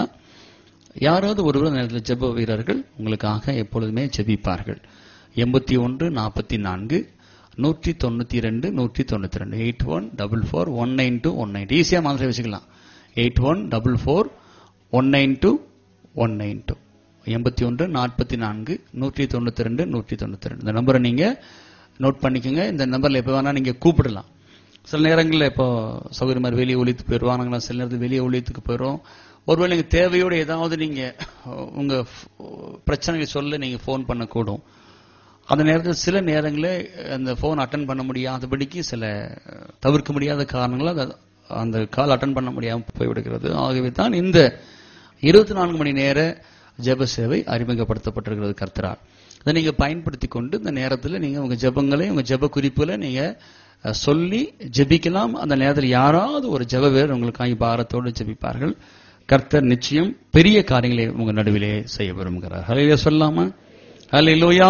யாராவது ஒருவர் அந்த நேரத்தில் ஜெப வீரர்கள் உங்களுக்காக எப்பொழுதுமே ஜெபிப்பார்கள். எண்பத்தி ஒன்று நாற்பத்தி நான்கு நூற்றி தொண்ணூத்தி ரெண்டு நூற்றி தொண்ணூத்தி ரெண்டு eight one double four one nine two one nine ஈஸியா மாதிரி வச்சுக்கலாம். Eight one double four one nine two one nine two எண்பத்தி ஒன்று நாற்பத்தி நான்கு நூற்றி தொண்ணூத்தி ரெண்டு நூற்றி தொண்ணூத்தி ரெண்டு இந்த நம்பரை நீங்க நோட் பண்ணிக்கோங்க. இந்த நம்பர்ல எப்ப வேணா நீங்க கூப்பிடலாம். சில நேரங்களில் இப்போ சௌகரிய மாதிரி வெளியே ஒழித்து போயிடுவானுங்களா, சில நேரத்தில் வெளியே ஒழித்துக்கு போயிடும். ஒருவேளை நீங்க தேவையோடு ஏதாவது நீங்க உங்க பிரச்சனைகளை சொல்ல நீங்க போன் பண்ணக்கூடும். அந்த நேரத்தில் சில நேரங்களில் அந்த போன் அட்டன் பண்ண முடியாதபடிக்கு சில தவிர்க்க முடியாத காரணங்களால் அந்த கால் அட்டன் பண்ண முடியாமல் போய்விடுகிறது. ஆகவே தான் இந்த இருபத்தி நான்கு மணி நேர ஜெப சேவை அறிமுகப்படுத்தப்பட்டிருக்கிறது கர்த்தரால். அதை நீங்க பயன்படுத்தி கொண்டு இந்த நேரத்தில் நீங்க உங்க ஜெபங்களை உங்க ஜெப குறிப்புகளை நீங்க சொல்லி ஜெபிக்கலாம். அந்த நேரத்தில் யாராவது ஒரு ஜெப வீரர் உங்களுக்காக பாரத்தோடு ஜெபிப்பார்கள். கர்த்தர் நிச்சயம் பெரிய காரியங்களை உங்க நடுவிலே செய்ய விரும்புகிறார். ஹல்லேலூயா சொல்லாமா? ஹல்லேலூயா.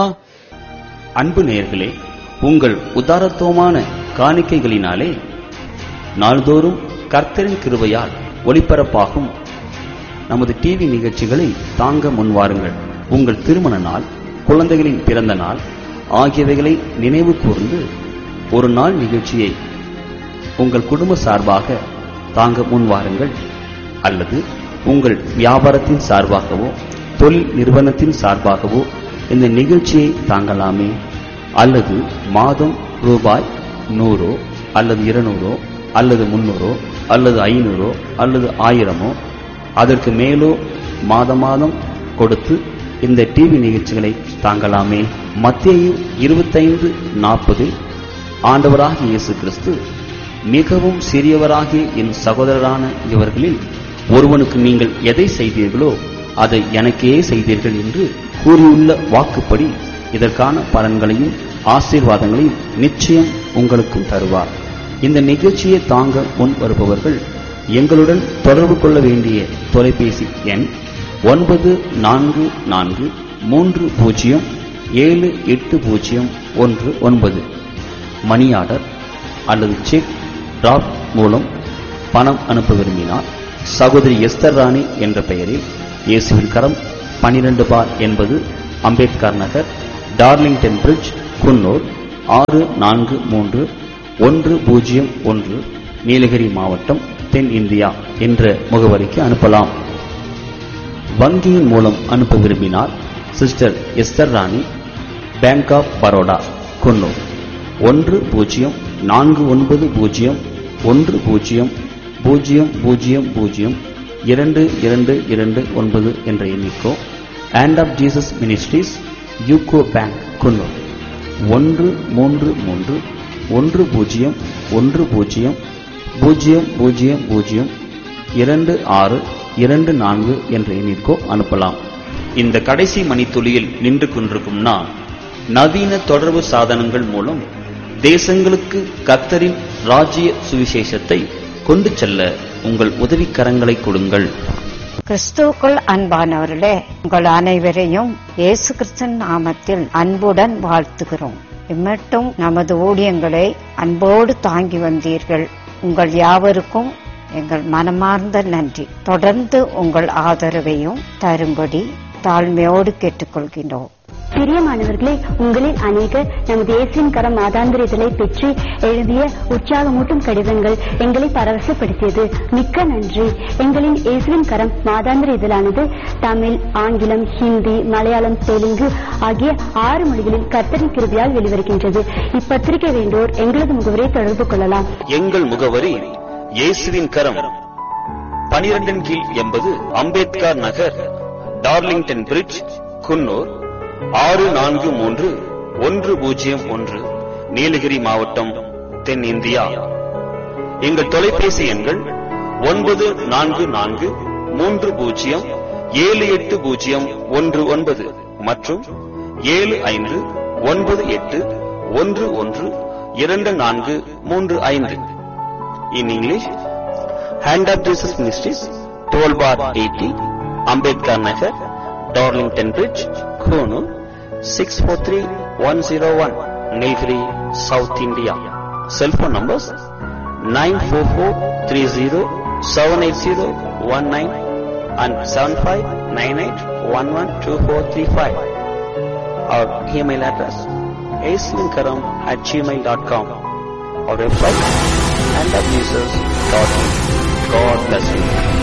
அன்பு நேயர்களே, உங்கள் உதாரத்துவமான காணிக்கைகளினாலே நாள்தோறும் கர்த்தரின் கிருபையால் ஒளிபரப்பாகும் நமது டிவி நிகழ்ச்சிகளை தாங்க முன்வாருங்கள். உங்கள் திருமண நாள், குழந்தைகளின் பிறந்த நாள் ஆகியவைகளை நினைவு கூர்ந்து ஒரு நாள் நிகழ்ச்சியை உங்கள் குடும்ப சார்பாக தாங்க முன்வாருங்கள். அல்லது உங்கள் வியாபாரத்தின் சார்பாகவோ தொழில் நிறுவனத்தின் சார்பாகவோ இந்த நிகழ்ச்சியை தாங்கலாமே. அல்லது மாதம் ரூபாய் நூறோ அல்லது இருநூறோ அல்லது முன்னூறோ அல்லது ஐநூறோ அல்லது ஆயிரமோ அதற்கு மேலோ மாத மாதம் கொடுத்து இந்த டிவி நிகழ்ச்சிகளை தாங்கலாமே. மத்தேயு இருபத்தைந்து நாற்பது ஆண்டவராகிய இயேசு கிறிஸ்து, மிகவும் சிறியவராகிய என் சகோதரரான இவர்களில் ஒருவனுக்கு நீங்கள் எதை செய்தீர்களோ அதை எனக்கே செய்தீர்கள் என்று கூறியுள்ள வாக்குப்படி இதற்கான பலன்களையும் ஆசீர்வாதங்களையும் நிச்சயம் உங்களுக்கும் தருவார். இந்த நிகழ்ச்சியை தாங்க முன் வருபவர்கள் எங்களுடன் தொடர்பு கொள்ள வேண்டிய தொலைபேசி எண் ஒன்பது நான்கு நான்கு மூன்று பூஜ்ஜியம் ஏழு எட்டு பூஜ்ஜியம் ஒன்று ஒன்பது. மணி ஆர்டர் அல்லது செக் டிராப் மூலம் பணம் அனுப்ப விரும்பினார் சகோதரி எஸ்தர் ராணி என்ற பெயரில் இயேசுவின் கரம் பனிரெண்டு பார் என்பது அம்பேத்கர் நகர், டார்லிங்டன் பிரிட்ஜ், குன்னூர் ஆறு நான்கு மூன்று ஒன்று பூஜ்ஜியம் ஒன்று, நீலகிரி மாவட்டம், தென் இந்தியா என்ற முகவரிக்கு அனுப்பலாம். வங்கியின் மூலம் அனுப்ப விரும்பினார் sister Esther Rani, bank of Baroda, Coonoor ஒன்று பூஜ்ஜியம் நான்கு ஒன்பது பூஜ்ஜியம் ஒன்று பூஜ்ஜியம் பூஜ்ஜியம் பூஜ்ஜியம் பூஜ்ஜியம் இரண்டு இரண்டு இரண்டு ஒன்பது என்ற எண்ணிக்கோ. Hand of Jesus ministries, UCO bank, Coonoor ஒன்று மூன்று மூன்று ஒன்று பூஜ்ஜியம் ஒன்று பூஜ்ஜியம் பூஜ்ஜியம் பூஜ்ஜியம் பூஜ்ஜியம் இரண்டு ஆறு இரண்டு நான்கு என்ற எண்ணிற்கோ அனுப்பலாம். இந்த கடைசி மணித்துளியில் நின்று கொண்டிருக்கும் நான், நவீன தொடர்பு சாதனங்கள் மூலம் தேசங்களுக்கு கர்த்தரின் ராஜ்ய சுவிசேஷத்தை கொண்டு செல்ல உங்கள் உதவிக்கரங்களை கொடுங்கள். கிறிஸ்துவுக்குள் அன்பானவர்களே, உங்கள் அனைவரையும் இயேசு கிறிஸ்துவின் நாமத்தில் அன்புடன் வாழ்த்துகிறோம். இம்மட்டும் நமது ஊழியங்களை அன்போடு தாங்கி வந்தீர்கள். உங்கள் யாவருக்கும் எங்கள் மனமார்ந்த நன்றி. தொடர்ந்து உங்கள் ஆதரவையும் தரும்படி தாழ்மையோடு கேட்டுக்கொள்கின்றோம். பிரியமானவர்களே, உங்களில் அநேகர் நமது இயேசுவின் கரம் மாதாந்திர இதழை பெற்று எழுதிய உற்சாகமூட்டும் கடிதங்கள் எங்களை பரவசப்படுத்தியது. மிக்க நன்றி. எங்களின் இயேசுவின் கரம் மாதாந்திர இதழானது தமிழ், ஆங்கிலம், ஹிந்தி, மலையாளம், தெலுங்கு ஆகிய ஆறு மொழிகளில் கர்த்தரின் கிருபையால் வெளிவருகின்றது. இப்பத்திரிகை வேண்டோர் எங்களது முகவரை தொடர்பு கொள்ளலாம். எங்கள் முகவரி இயேசுவின் கரம், பனிரெண்டின் கீழ் எண்பது அம்பேத்கர் நகர், டார்லிங்டன் பிரிட்ஜ், குன்னூர் ஆறு நான்கு மூன்று ஒன்று பூஜ்ஜியம் ஒன்று, நீலகிரி மாவட்டம், தென்னிந்தியா. எங்கள் தொலைபேசி எண்கள் ஒன்பது நான்கு நான்கு மூன்று பூஜ்ஜியம் ஏழு எட்டு பூஜ்ஜியம் ஒன்று ஒன்பது மற்றும் ஏழு ஐந்து ஒன்பது எட்டு ஒன்று ஒன்று இரண்டு நான்கு மூன்று ஐந்து. In English, Hand of Jesus Ministries, twelve bar eighty, Ambedkar Nagar, Darlington Bridge, Konoor, six four three one zero one, Nilgiri, South India. Cell phone numbers nine four four three zero seven eight zero one nine and seven five nine eight one one two four three five. Our email address aislinkaram at gmail dot com. Our website hand of jesus dot in. God bless you.